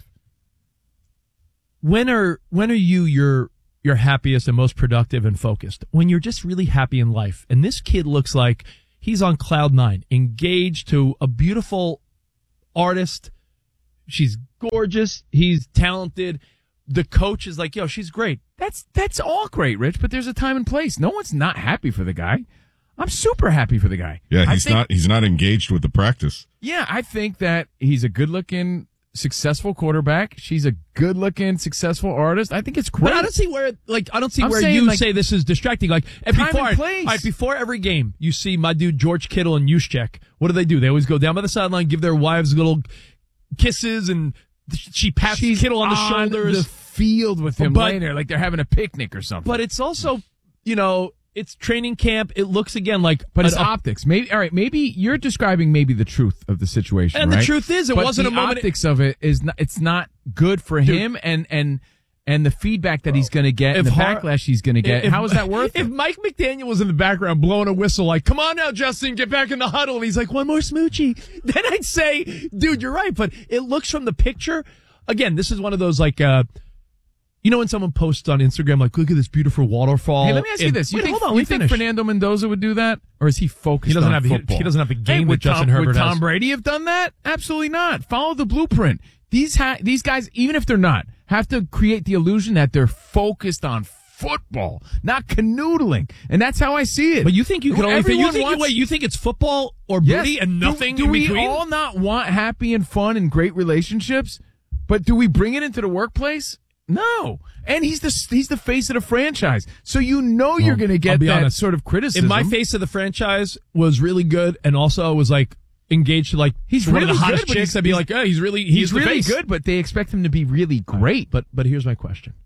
[SPEAKER 18] When are when are you your your happiest and most productive and focused? When you're just really happy in life. And this kid looks like he's on cloud nine, engaged to a beautiful artist. She's gorgeous. He's talented. The coach is like, yo, she's great.
[SPEAKER 5] That's that's all great, Rich. But there's a time and place. No one's not happy for the guy. I'm super happy for the guy.
[SPEAKER 19] Yeah,
[SPEAKER 5] I
[SPEAKER 19] he's
[SPEAKER 5] think-
[SPEAKER 19] not he's not engaged with the practice.
[SPEAKER 5] Yeah, I think that he's a good-looking, successful quarterback. She's a good-looking, successful artist. I think it's great.
[SPEAKER 18] But I don't see where, like, I don't see
[SPEAKER 5] I'm
[SPEAKER 18] where
[SPEAKER 5] saying,
[SPEAKER 18] you
[SPEAKER 5] like,
[SPEAKER 18] say this is distracting. Like, and
[SPEAKER 5] time
[SPEAKER 18] before,
[SPEAKER 5] and place.
[SPEAKER 18] all right, before every game, you see my dude George Kittle and Juszczyk. What do they do? They always go down by the sideline, give their wives little kisses, and she pats
[SPEAKER 5] She's
[SPEAKER 18] Kittle on the
[SPEAKER 5] on
[SPEAKER 18] shoulders.
[SPEAKER 5] the field with him
[SPEAKER 18] But-
[SPEAKER 5] later, like they're having a picnic or something.
[SPEAKER 18] But it's also, you know, it's training camp. It looks again like,
[SPEAKER 5] But it's
[SPEAKER 18] a- a-
[SPEAKER 5] optics. Maybe all right. Maybe you're describing maybe the truth of the situation,
[SPEAKER 18] And the
[SPEAKER 5] right?
[SPEAKER 18] truth is, it
[SPEAKER 5] But
[SPEAKER 18] wasn't
[SPEAKER 5] the
[SPEAKER 18] a moment-
[SPEAKER 5] optics of it is not. It's not good for
[SPEAKER 18] Dude.
[SPEAKER 5] him, and and and the feedback that he's going to get, and
[SPEAKER 18] If
[SPEAKER 5] the
[SPEAKER 18] Har-
[SPEAKER 5] backlash he's going to get.
[SPEAKER 18] if-
[SPEAKER 5] How is that worth
[SPEAKER 18] If
[SPEAKER 5] it?
[SPEAKER 18] Mike McDaniel was in the background blowing a whistle like, come on now, Justin, get back in the huddle. And he's like, one more smoochie. Then I'd say, dude, you're right. But it looks from the picture. Again, this is one of those like, uh, you know, when someone posts on Instagram, like, look at this beautiful waterfall.
[SPEAKER 5] Hey, let me ask you
[SPEAKER 18] And-
[SPEAKER 5] this: You
[SPEAKER 18] Wait,
[SPEAKER 5] think,
[SPEAKER 18] hold on,
[SPEAKER 5] you
[SPEAKER 18] we
[SPEAKER 5] think
[SPEAKER 18] finish.
[SPEAKER 5] Fernando Mendoza would do that, or is he focused?
[SPEAKER 18] He doesn't
[SPEAKER 5] on
[SPEAKER 18] have- he-
[SPEAKER 5] football?
[SPEAKER 18] he doesn't have a game
[SPEAKER 5] Hey,
[SPEAKER 18] that
[SPEAKER 5] would
[SPEAKER 18] Justin
[SPEAKER 5] Tom,
[SPEAKER 18] Herbert
[SPEAKER 5] Would Tom
[SPEAKER 18] has.
[SPEAKER 5] Brady have done that? Absolutely not. Follow the blueprint. These ha- these guys, even if they're not, have to create the illusion that they're focused on football, not canoodling, and that's how I see it.
[SPEAKER 18] But you think you can only think, you
[SPEAKER 5] Everyone
[SPEAKER 18] think,
[SPEAKER 5] wants-
[SPEAKER 18] wait, you think it's football or
[SPEAKER 5] Yes.
[SPEAKER 18] booty and
[SPEAKER 5] Do-
[SPEAKER 18] nothing
[SPEAKER 5] Do,
[SPEAKER 18] in
[SPEAKER 5] we
[SPEAKER 18] between?
[SPEAKER 5] all not want happy and fun and great relationships? But do we bring it into the workplace? No. And he's the he's the face of the franchise, so you know you're
[SPEAKER 18] Well,
[SPEAKER 5] going to
[SPEAKER 18] I'll
[SPEAKER 5] get
[SPEAKER 18] be
[SPEAKER 5] that
[SPEAKER 18] honest.
[SPEAKER 5] sort of criticism.
[SPEAKER 18] In my face of the franchise was really good, and also was like engaged to like
[SPEAKER 5] He's
[SPEAKER 18] one
[SPEAKER 5] really
[SPEAKER 18] of the hottest
[SPEAKER 5] good, but
[SPEAKER 18] chicks.
[SPEAKER 5] he's-
[SPEAKER 18] I'd be
[SPEAKER 5] he's-
[SPEAKER 18] like, oh, he's really he's,
[SPEAKER 5] he's
[SPEAKER 18] the
[SPEAKER 5] really
[SPEAKER 18] face.
[SPEAKER 5] good, but they expect him to be really great.
[SPEAKER 18] But but here's my question.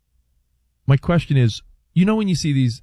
[SPEAKER 18] My question is, you know, when you see these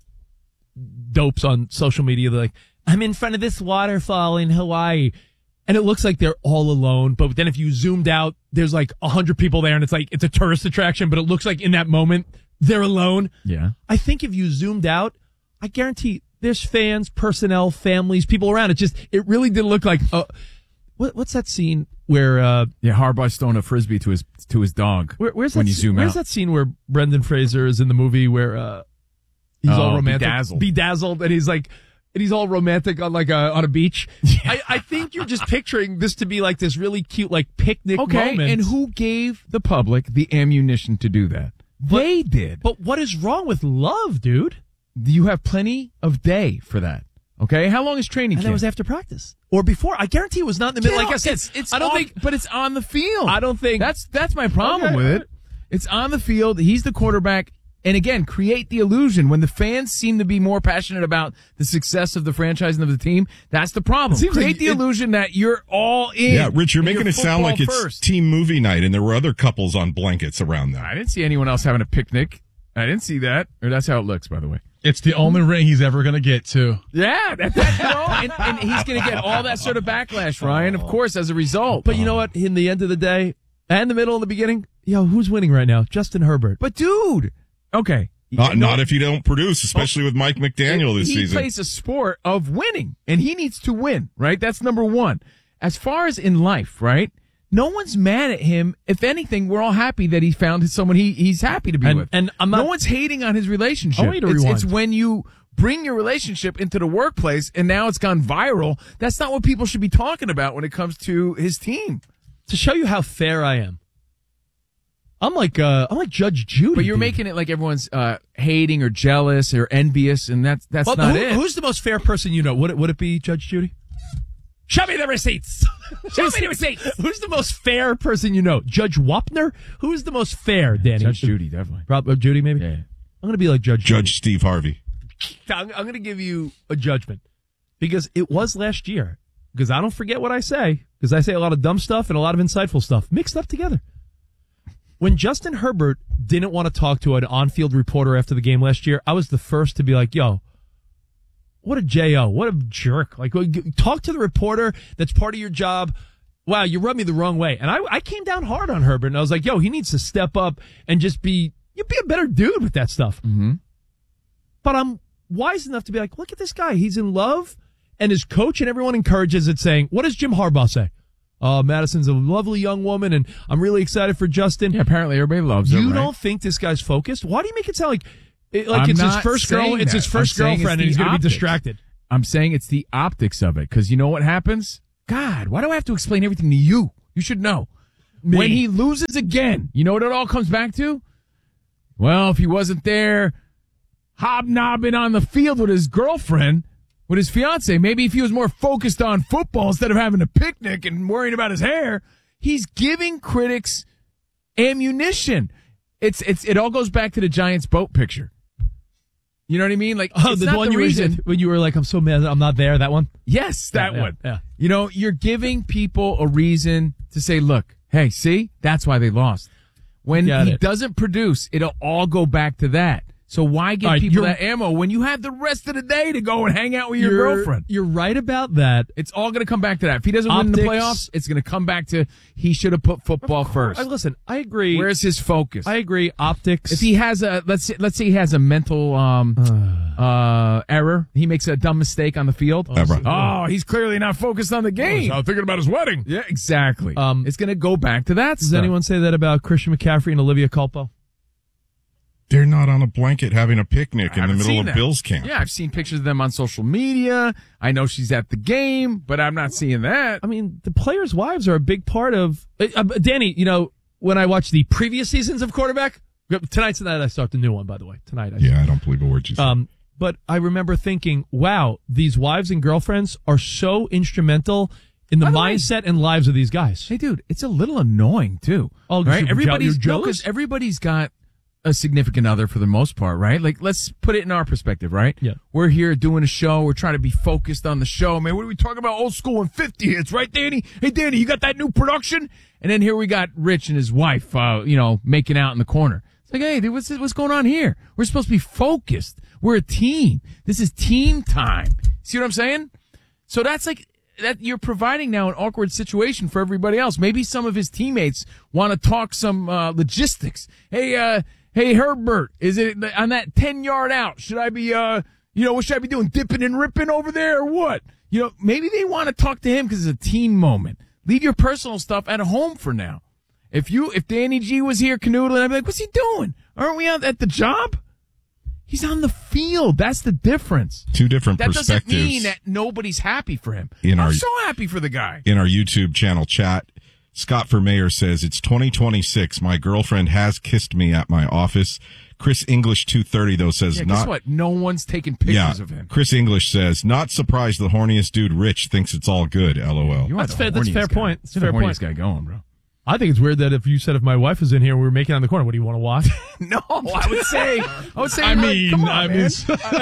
[SPEAKER 18] dopes on social media, they're like, I'm in front of this waterfall in Hawaii. And it looks like they're all alone. But then if you zoomed out, there's like a hundred people there and it's like, it's a tourist attraction, but it looks like in that moment, they're alone.
[SPEAKER 5] Yeah.
[SPEAKER 18] I think if you zoomed out, I guarantee there's fans, personnel, families, people around. It just, it really did look like, uh, what, what's that scene where, uh,
[SPEAKER 5] Yeah, Harbaugh throwing a frisbee to his to his dog.
[SPEAKER 18] where, where's
[SPEAKER 5] when
[SPEAKER 18] that,
[SPEAKER 5] you
[SPEAKER 18] sc-
[SPEAKER 5] zoom
[SPEAKER 18] where's
[SPEAKER 5] out?
[SPEAKER 18] that scene where Brendan Fraser is in the movie where, uh, he's
[SPEAKER 5] Oh,
[SPEAKER 18] all romantic,
[SPEAKER 5] Bedazzled.
[SPEAKER 18] bedazzled, and he's like, and he's all romantic on like a on a beach. I, I think you're just picturing this to be like this really cute like picnic
[SPEAKER 5] Okay,
[SPEAKER 18] moment.
[SPEAKER 5] and who gave the public the ammunition to do that? They did.
[SPEAKER 18] But what is wrong with love, dude?
[SPEAKER 5] You have plenty of day for that. Okay, how long is training
[SPEAKER 18] And
[SPEAKER 5] camp?
[SPEAKER 18] that was after practice or before. I guarantee it was not in the middle.
[SPEAKER 5] You
[SPEAKER 18] Like
[SPEAKER 5] know,
[SPEAKER 18] I said,
[SPEAKER 5] it's, it's
[SPEAKER 18] I don't
[SPEAKER 5] off-
[SPEAKER 18] think.
[SPEAKER 5] but it's on the field.
[SPEAKER 18] I don't think
[SPEAKER 5] That's that's my problem
[SPEAKER 18] Okay,
[SPEAKER 5] with
[SPEAKER 18] all
[SPEAKER 5] it.
[SPEAKER 18] right.
[SPEAKER 5] It's on the field. He's the quarterback. And again, create the illusion when the fans seem to be more passionate about the success of the franchise and of the team. That's the problem.
[SPEAKER 18] It seems
[SPEAKER 5] Create
[SPEAKER 18] like
[SPEAKER 5] the
[SPEAKER 18] it-
[SPEAKER 5] illusion that you're all in.
[SPEAKER 19] Yeah, Rich, you're
[SPEAKER 5] and
[SPEAKER 19] making it sound
[SPEAKER 5] football
[SPEAKER 19] like it's
[SPEAKER 5] first.
[SPEAKER 19] team movie night, and there were other couples on blankets around them.
[SPEAKER 5] I didn't see anyone else having a picnic. I didn't see that. Or that's how it looks, by the way.
[SPEAKER 17] It's the only ring he's ever going to get to.
[SPEAKER 5] Yeah, that, that, you know, and, and he's going to get all that sort of backlash, Ryan, of course, as a result.
[SPEAKER 18] But you know what? In the end of the day, and the middle and the beginning, yo, who's winning right now? Justin Herbert.
[SPEAKER 5] But dude, okay.
[SPEAKER 19] Not,
[SPEAKER 5] No,
[SPEAKER 19] not if you don't produce, especially with Mike McDaniel this
[SPEAKER 5] he
[SPEAKER 19] season.
[SPEAKER 5] plays a sport of winning, and he needs to win, right? That's number one. As far as in life, right? No one's mad at him. If anything, we're all happy that he found someone he, he's happy to be
[SPEAKER 18] And-
[SPEAKER 5] with.
[SPEAKER 18] and I'm
[SPEAKER 5] no
[SPEAKER 18] not-
[SPEAKER 5] one's hating on his relationship.
[SPEAKER 18] I want you to
[SPEAKER 5] it's,
[SPEAKER 18] rewind.
[SPEAKER 5] it's when you bring your relationship into the workplace and now it's gone viral. That's not what people should be talking about when it comes to his team.
[SPEAKER 18] To show you how fair I am, I'm like uh, I'm like Judge Judy.
[SPEAKER 5] But you're
[SPEAKER 18] dude.
[SPEAKER 5] making it like everyone's uh, hating or jealous or envious, and that's that's
[SPEAKER 18] Well,
[SPEAKER 5] not
[SPEAKER 18] who-
[SPEAKER 5] it.
[SPEAKER 18] Who's the most fair person you know? Would it, would it be Judge Judy? Show me the receipts. Show me the receipts. Who's the most fair person you know? Judge Wapner? Who is the most fair, Danny?
[SPEAKER 5] Judge Judy, definitely.
[SPEAKER 18] Probably Judy, maybe?
[SPEAKER 5] Yeah.
[SPEAKER 18] I'm going to be like Judge
[SPEAKER 19] Judge Steve Harvey.
[SPEAKER 18] Judy. I'm, I'm going to give you a judgment because it was last year. Because I don't forget what I say. Because I say a lot of dumb stuff and a lot of insightful stuff mixed up together. When Justin Herbert didn't want to talk to an on-field reporter after the game last year, I was the first to be like, yo, what a J O. What a jerk. Like, talk to the reporter. That's part of your job. Wow, you rubbed me the wrong way. And I, I came down hard on Herbert, and I was like, yo, he needs to step up and just be, you be a better dude with that stuff.
[SPEAKER 5] Mm-hmm.
[SPEAKER 18] But I'm wise enough to be like, look at this guy. He's in love, and his coach and everyone encourages it, saying, what does Jim Harbaugh say? Uh, Madison's a lovely young woman, and I'm really excited for Justin.
[SPEAKER 5] Yeah, apparently everybody loves
[SPEAKER 18] you
[SPEAKER 5] her, right?
[SPEAKER 18] don't think this guy's focused? Why do you make it sound like, it, like
[SPEAKER 5] I'm
[SPEAKER 18] it's his
[SPEAKER 5] not
[SPEAKER 18] first girl?
[SPEAKER 5] saying
[SPEAKER 18] It's
[SPEAKER 5] that.
[SPEAKER 18] his first
[SPEAKER 5] I'm saying
[SPEAKER 18] girlfriend, and
[SPEAKER 5] it's
[SPEAKER 18] he's
[SPEAKER 5] the
[SPEAKER 18] going to be
[SPEAKER 5] optics.
[SPEAKER 18] distracted.
[SPEAKER 5] I'm saying it's the optics of it, because you know what happens? God, why do I have to explain everything to you? You should know.
[SPEAKER 18] Me.
[SPEAKER 5] When he loses again, you know what it all comes back to? Well, if he wasn't there hobnobbing on the field with his girlfriend, with his fiance, maybe if he was more focused on football instead of having a picnic and worrying about his hair, he's giving critics ammunition. It's it's it all goes back to the Giants boat picture. You know what I mean? Like,
[SPEAKER 18] Oh,
[SPEAKER 5] it's
[SPEAKER 18] the
[SPEAKER 5] not
[SPEAKER 18] one
[SPEAKER 5] the
[SPEAKER 18] you
[SPEAKER 5] reason.
[SPEAKER 18] reason when you were like, I'm so mad I'm not there. That one.
[SPEAKER 5] Yes, that
[SPEAKER 18] Yeah, yeah,
[SPEAKER 5] one.
[SPEAKER 18] yeah.
[SPEAKER 5] You know, you're giving people a reason to say, look, hey, see, that's why they lost. When
[SPEAKER 18] Got
[SPEAKER 5] he
[SPEAKER 18] it.
[SPEAKER 5] doesn't produce, it'll all go back to that. So why give
[SPEAKER 18] All right,
[SPEAKER 5] people
[SPEAKER 18] you're-
[SPEAKER 5] that ammo when you have the rest of the day to go and hang out with your
[SPEAKER 18] You're-
[SPEAKER 5] girlfriend?
[SPEAKER 18] You're right about that.
[SPEAKER 5] It's all going to come back to that. If he doesn't win the
[SPEAKER 18] Optics.
[SPEAKER 5] playoffs, it's going to come back to he should have put football first.
[SPEAKER 18] I, listen, I agree.
[SPEAKER 5] Where's his focus?
[SPEAKER 18] I agree. Optics.
[SPEAKER 5] If he has a let's say, let's say he has a mental um uh error, he makes a dumb mistake on the field.
[SPEAKER 19] Error.
[SPEAKER 5] Oh, he's clearly not focused on the game.
[SPEAKER 17] I'm thinking about his wedding.
[SPEAKER 5] Yeah, exactly.
[SPEAKER 18] Um,
[SPEAKER 5] it's going to go back to that.
[SPEAKER 18] Does
[SPEAKER 5] stuff.
[SPEAKER 18] anyone say that about Christian McCaffrey and Olivia Culpo?
[SPEAKER 19] They're not on a blanket having a picnic
[SPEAKER 5] I
[SPEAKER 19] in the
[SPEAKER 5] haven't
[SPEAKER 19] middle
[SPEAKER 5] seen
[SPEAKER 19] of
[SPEAKER 5] that.
[SPEAKER 19] Bills camp.
[SPEAKER 5] Yeah, I've seen pictures of them on social media. I know she's at the game, but I'm not seeing that.
[SPEAKER 18] I mean, the players' wives are a big part of. Uh, uh, Danny, you know, when I watch the previous seasons of quarterback, tonight's the night I start the new one. By the way, tonight. I
[SPEAKER 19] Yeah, I don't believe a word you said.
[SPEAKER 18] Um, but I remember thinking, wow, these wives and girlfriends are so instrumental in the
[SPEAKER 5] By the way-
[SPEAKER 18] mindset and lives of these guys.
[SPEAKER 5] Hey, dude, it's a little annoying too.
[SPEAKER 18] Oh,
[SPEAKER 5] right?
[SPEAKER 18] you're
[SPEAKER 5] Everybody's
[SPEAKER 18] jealous?
[SPEAKER 5] no, 'cause everybody's got a significant other for the most part, right? Like, let's put it in our perspective, right?
[SPEAKER 18] Yeah.
[SPEAKER 5] We're here doing a show. We're trying to be focused on the show. Man, what are we talking about? Old school and fifty hits, right, Danny? Hey, Danny, you got that new production? And then here we got Rich and his wife, uh, you know, making out in the corner. It's like, hey, dude, what's, what's going on here? We're supposed to be focused. We're a team. This is team time. See what I'm saying? So that's like, that you're providing now an awkward situation for everybody else. Maybe some of his teammates want to talk some, uh, logistics. Hey, uh, Hey, Herbert, is it on that ten yard out? Should I be, uh, you know, what should I be doing? Dipping and ripping over there or what? You know, maybe they want to talk to him because it's a team moment. Leave your personal stuff at home for now. If you, if Danny G was here canoodling, I'd be like, what's he doing? Aren't we out at the job? He's on the field. That's the difference.
[SPEAKER 19] Two different
[SPEAKER 5] That doesn't
[SPEAKER 19] perspectives.
[SPEAKER 5] mean that nobody's happy for him.
[SPEAKER 19] In
[SPEAKER 5] I'm
[SPEAKER 19] our-
[SPEAKER 5] so happy for the guy.
[SPEAKER 19] In our YouTube channel chat, Scott for Mayor says, it's twenty twenty-six. My girlfriend has kissed me at my office. Chris English two thirty, though, says
[SPEAKER 5] Yeah, guess
[SPEAKER 19] not.
[SPEAKER 5] what? No one's taking pictures
[SPEAKER 19] Yeah,
[SPEAKER 5] of him.
[SPEAKER 19] Chris English says, not surprised the horniest dude Rich thinks it's all good, LOL.
[SPEAKER 5] You are
[SPEAKER 18] That's
[SPEAKER 5] the
[SPEAKER 18] fair- that's a
[SPEAKER 5] horniest
[SPEAKER 18] fair
[SPEAKER 5] guy.
[SPEAKER 18] point. It's a
[SPEAKER 5] You're the
[SPEAKER 18] fair
[SPEAKER 5] horniest
[SPEAKER 18] point.
[SPEAKER 5] guy going, bro.
[SPEAKER 18] I think it's weird that if you said if my wife was in here and we were making out in the corner, what do you want to watch?
[SPEAKER 5] No, I would say, I would say,
[SPEAKER 18] I
[SPEAKER 5] like,
[SPEAKER 18] mean,
[SPEAKER 5] come on,
[SPEAKER 18] I
[SPEAKER 5] man.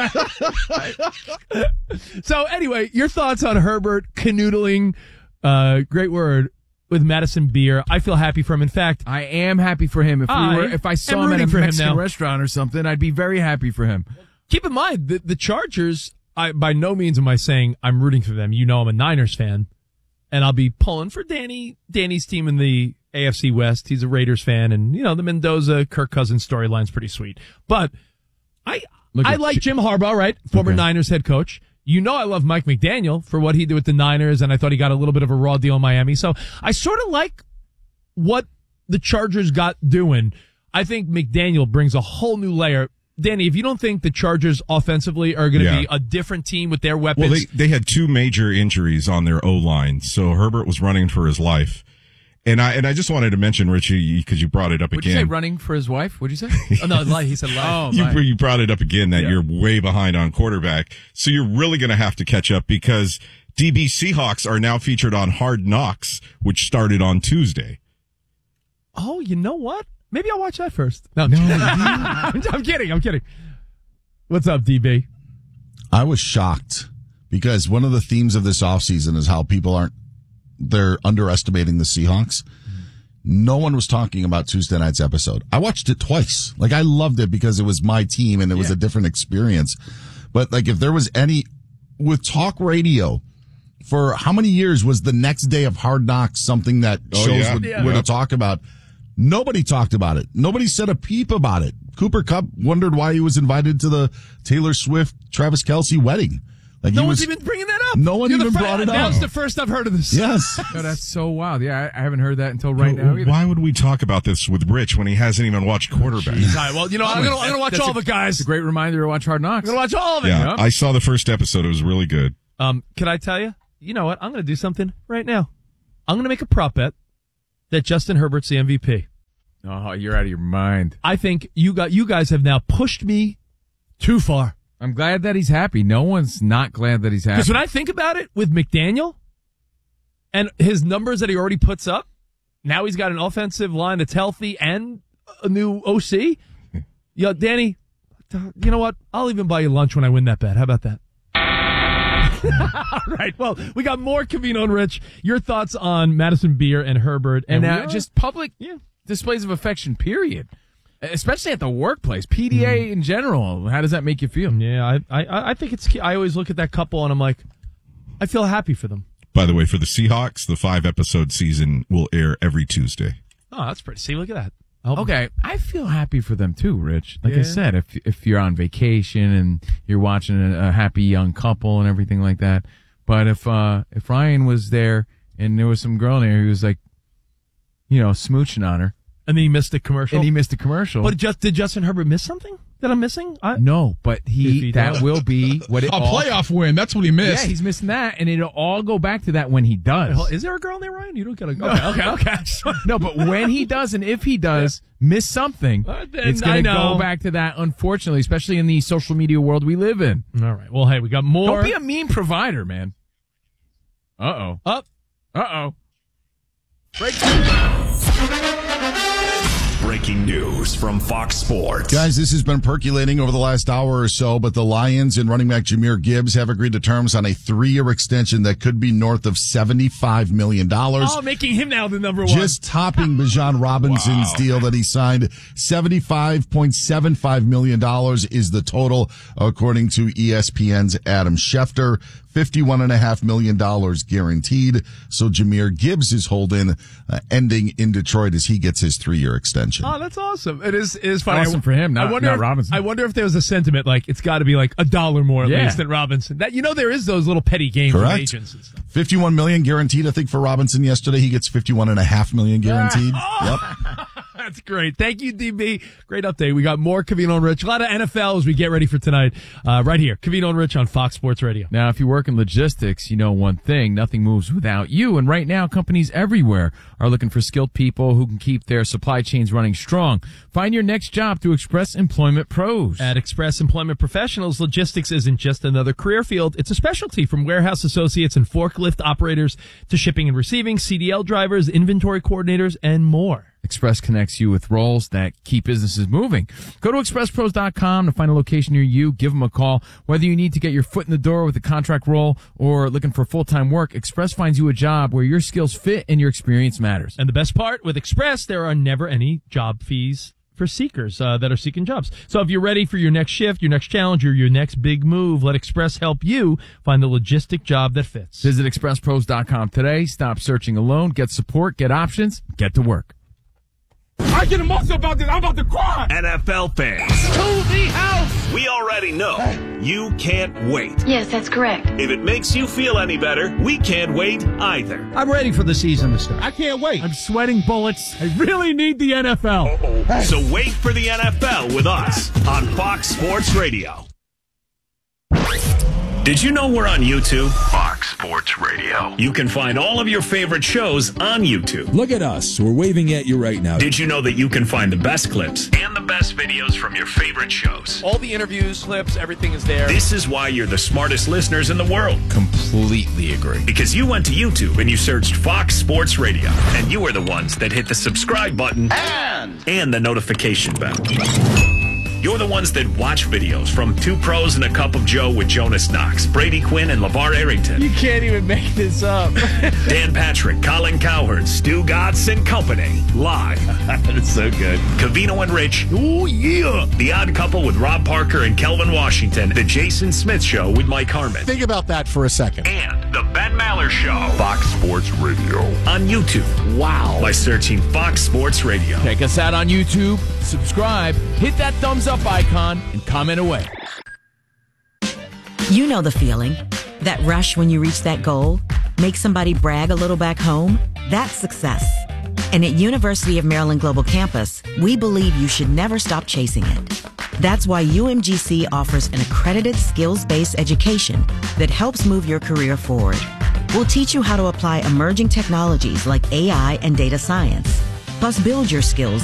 [SPEAKER 18] mean, So anyway, your thoughts on Herbert canoodling, uh, great word, with Madison Beer. I feel happy for him. In fact,
[SPEAKER 5] I am happy for him. If
[SPEAKER 18] I
[SPEAKER 5] we were, if I saw
[SPEAKER 18] am
[SPEAKER 5] him at a
[SPEAKER 18] rooting for him
[SPEAKER 5] Mexican
[SPEAKER 18] now.
[SPEAKER 5] restaurant or something, I'd be very happy for him.
[SPEAKER 18] keep in mind, the, the Chargers, I, by no means am I saying I'm rooting for them. You know I'm a Niners fan, and I'll be pulling for Danny Danny's team in the A F C West. He's a Raiders fan, and, you know, the Mendoza, Kirk Cousins storyline's pretty sweet. But I
[SPEAKER 5] Look
[SPEAKER 18] I
[SPEAKER 5] at
[SPEAKER 18] like
[SPEAKER 5] Ch-
[SPEAKER 18] Jim Harbaugh, right? Former
[SPEAKER 5] Okay.
[SPEAKER 18] Niners head coach. You know I love Mike McDaniel for what he did with the Niners, and I thought he got a little bit of a raw deal in Miami. So I sort of like what the Chargers got doing. I think McDaniel brings a whole new layer. Danny, if you don't think the Chargers offensively are going to
[SPEAKER 19] Yeah.
[SPEAKER 18] be a different team with their weapons,
[SPEAKER 19] Well, they, they had two major injuries on their O-line, so Herbert was running for his life. And I and I just wanted to mention, Richie, because you brought it up
[SPEAKER 5] Would you say
[SPEAKER 19] again.
[SPEAKER 5] running for his wife? What'd you say?
[SPEAKER 18] oh, no, lie. He said lie.
[SPEAKER 5] Oh,
[SPEAKER 19] you,
[SPEAKER 5] my.
[SPEAKER 19] you brought it up again that
[SPEAKER 18] Yeah.
[SPEAKER 19] you're way behind on quarterback. So you're really going to have to catch up because D B Seahawks are now featured on Hard Knocks, which started on Tuesday.
[SPEAKER 18] Oh, you know what? Maybe I'll watch that first. No, I'm, I'm kidding. I'm kidding. What's up, D B?
[SPEAKER 1] I was shocked because one of the themes of this offseason is how people aren't, they're underestimating the Seahawks. No one was talking about Tuesday night's episode. I watched it twice. Like, I loved it because it was my team and it was
[SPEAKER 5] Yeah.
[SPEAKER 1] a different experience. But like, if there was any with talk radio, for how many years was the next day of Hard Knocks something that
[SPEAKER 19] Oh,
[SPEAKER 1] shows
[SPEAKER 19] yeah.
[SPEAKER 1] were,
[SPEAKER 19] Yeah.
[SPEAKER 1] were to
[SPEAKER 19] Yep.
[SPEAKER 1] talk about? Nobody talked about it. Nobody said a peep about it. Cooper Kupp wondered why he was invited to the Taylor Swift Travis Kelce wedding. Like
[SPEAKER 18] No
[SPEAKER 1] he
[SPEAKER 18] one's
[SPEAKER 1] was,
[SPEAKER 18] even bringing that up.
[SPEAKER 1] No one
[SPEAKER 18] You're the
[SPEAKER 1] even
[SPEAKER 18] fir-
[SPEAKER 1] brought it
[SPEAKER 18] That
[SPEAKER 1] up.
[SPEAKER 18] was the first I've heard of this.
[SPEAKER 1] Yes.
[SPEAKER 5] Oh, that's so wild. Yeah, I, I haven't heard that until right now either.
[SPEAKER 19] Why would we talk about this with Rich when he hasn't even watched quarterback?
[SPEAKER 18] All right, well, you know, I'm going to I'm gonna watch
[SPEAKER 5] That's
[SPEAKER 18] all
[SPEAKER 5] a-
[SPEAKER 18] the guys.
[SPEAKER 5] It's a great reminder to watch Hard Knocks.
[SPEAKER 18] I'm going to watch all of it.
[SPEAKER 19] Yeah, I saw the first episode. It was really good.
[SPEAKER 18] Um, can I tell you? You know what? I'm going to do something right now. I'm going to make a prop bet that Justin Herbert's the M V P.
[SPEAKER 5] Oh, you're out of your mind.
[SPEAKER 18] I think you got you guys have now pushed me too far.
[SPEAKER 5] I'm glad that he's happy. No one's not glad that he's happy.
[SPEAKER 18] Because when I think about it, with McDaniel and his numbers that he already puts up, now he's got an offensive line that's healthy and a new O C. Yo, Danny, you know what? I'll even buy you lunch when I win that bet. How about that? All right. Well, we got more Covino and Rich. Your thoughts on Madison Beer and Herbert,
[SPEAKER 5] and
[SPEAKER 18] we
[SPEAKER 5] now
[SPEAKER 18] are-
[SPEAKER 5] just public displays of affection, period. Especially at the workplace, P D A in general. How does that make you feel?
[SPEAKER 18] Yeah, I, I, I think it's. I always look at that couple and I'm like, I feel happy for them.
[SPEAKER 19] By the way, for the Seahawks, the five episode season will air every Tuesday.
[SPEAKER 18] Oh, that's pretty. See, look at that. I hope-
[SPEAKER 5] Okay, I feel happy for them too, Rich. Like
[SPEAKER 18] Yeah.
[SPEAKER 5] I said, if if you're on vacation and you're watching a, a happy young couple and everything like that, but if uh if Ryan was there and there was some girl there who was like, you know, smooching on her,
[SPEAKER 18] and then he missed the commercial,
[SPEAKER 5] and he missed the commercial.
[SPEAKER 18] But just did Justin Herbert miss something that I'm missing? I,
[SPEAKER 5] no, but
[SPEAKER 18] If
[SPEAKER 5] he,
[SPEAKER 18] he
[SPEAKER 5] that
[SPEAKER 18] does.
[SPEAKER 5] will be what it
[SPEAKER 17] A
[SPEAKER 5] all,
[SPEAKER 17] playoff win. That's what he missed.
[SPEAKER 5] Yeah, he's missing that, and it'll all go back to that when he does.
[SPEAKER 18] Is there a girl named Ryan? You don't get a.
[SPEAKER 5] No.
[SPEAKER 18] Okay, okay, okay.
[SPEAKER 5] No, but when he does, and if he does miss something,
[SPEAKER 18] Uh, then
[SPEAKER 5] it's going
[SPEAKER 18] I
[SPEAKER 5] to
[SPEAKER 18] know.
[SPEAKER 5] go back to that, unfortunately, especially in the social media world we live in.
[SPEAKER 18] All right. Well, hey, we got more.
[SPEAKER 5] Don't be a meme provider, man. Uh-oh.
[SPEAKER 18] Up.
[SPEAKER 5] Uh-oh.
[SPEAKER 9] Breaking news from Fox Sports.
[SPEAKER 1] Guys, this has been percolating over the last hour or so, but the Lions and running back Jahmyr Gibbs have agreed to terms on a three-year extension that could be north of seventy-five million dollars.
[SPEAKER 18] Oh, making him now the number one.
[SPEAKER 1] Just topping Bijan Robinson's
[SPEAKER 19] Wow.
[SPEAKER 1] deal that he signed. seventy-five point seven five million dollars is the total, according to E S P N's Adam Schefter. fifty-one point five million dollars guaranteed. So Jahmyr Gibbs is holding, uh, ending in Detroit as he gets his three-year extension.
[SPEAKER 18] Oh, that's awesome. It is, it is funny.
[SPEAKER 5] Awesome for him, not-
[SPEAKER 18] I wonder
[SPEAKER 5] not
[SPEAKER 18] if,
[SPEAKER 5] Robinson.
[SPEAKER 18] I wonder if there was a sentiment like it's got to be like a dollar more at
[SPEAKER 5] Yeah.
[SPEAKER 18] least than Robinson. That you know there is those little petty games with
[SPEAKER 1] Correct.
[SPEAKER 18] agents and stuff.
[SPEAKER 1] fifty-one million guaranteed, I think, for Robinson yesterday. He gets fifty-one and a half million guaranteed. Yep.
[SPEAKER 18] That's great. Thank you, D B. Great update. We got more Covino and Rich. A lot of N F L as we get ready for tonight. Uh, right here, Covino and Rich on Fox Sports Radio.
[SPEAKER 5] Now, if you work in logistics, you know one thing, nothing moves without you. And right now, companies everywhere are looking for skilled people who can keep their supply chains running strong. Find your next job through Express Employment Pros.
[SPEAKER 18] At Express Employment Professionals, logistics isn't just another career field. It's a specialty, from warehouse associates and forklift operators to shipping and receiving, C D L drivers, inventory coordinators, and more.
[SPEAKER 5] Express connects you with roles that keep businesses moving. Go to express pros dot com to find a location near you. Give them a call. Whether you need to get your foot in the door with a contract role or looking for full-time work, Express finds you a job where your skills fit and your experience matters.
[SPEAKER 18] And the best part, with Express, there are never any job fees for seekers uh, that are seeking jobs. So if you're ready for your next shift, your next challenge, or your next big move, let Express help you find the logistic job that fits.
[SPEAKER 5] Visit express pros dot com today. Stop searching alone. Get support. Get options. Get to work.
[SPEAKER 16] I get emotional about this. I'm about to cry.
[SPEAKER 9] N F L fans,
[SPEAKER 16] To the house.
[SPEAKER 9] we already know you can't wait.
[SPEAKER 7] Yes, that's correct.
[SPEAKER 9] If it makes you feel any better, we can't wait either.
[SPEAKER 20] I'm ready for the season to start.
[SPEAKER 16] I can't wait.
[SPEAKER 18] I'm sweating bullets. I really need the N F L.
[SPEAKER 9] So wait for the N F L with us on Fox Sports Radio. Did you know we're on YouTube?
[SPEAKER 15] Fox Sports Radio.
[SPEAKER 9] You can find all of your favorite shows on YouTube.
[SPEAKER 21] Look at us. We're waving at you right now.
[SPEAKER 9] Did you know that you can find the best clips and the best videos from your favorite shows?
[SPEAKER 23] All the interviews, clips, everything is there.
[SPEAKER 9] This is why you're the smartest listeners in the world.
[SPEAKER 23] Completely agree.
[SPEAKER 9] Because you went to YouTube and you searched Fox Sports Radio, and you are the ones that hit the subscribe button and, and the notification bell. You're the ones that watch videos from Two Pros and a Cup of Joe with Jonas Knox, Brady Quinn, and LeVar Arrington.
[SPEAKER 23] You can't even make this up.
[SPEAKER 9] Dan Patrick, Colin Cowherd, Stu Gatz, and company, live. It's so good. Covino and Rich. Oh, yeah. The Odd Couple with Rob Parker and Kelvin Washington. The Jason Smith Show with Mike Harmon.
[SPEAKER 4] Think about that for a second.
[SPEAKER 9] And The Ben Maller Show. Fox Sports Radio. On YouTube. Wow. By searching Fox Sports Radio.
[SPEAKER 17] Check us out on YouTube. Subscribe. Hit that thumbs up icon and comment away.
[SPEAKER 7] You know the feeling. That rush when you reach that goal. Make somebody brag a little back home. That's success. And at University of Maryland Global Campus, we believe you should never stop chasing it. That's why U M G C offers an accredited skills-based education that helps move your career forward. We'll teach you how to apply emerging technologies like A I and data science, plus build your skills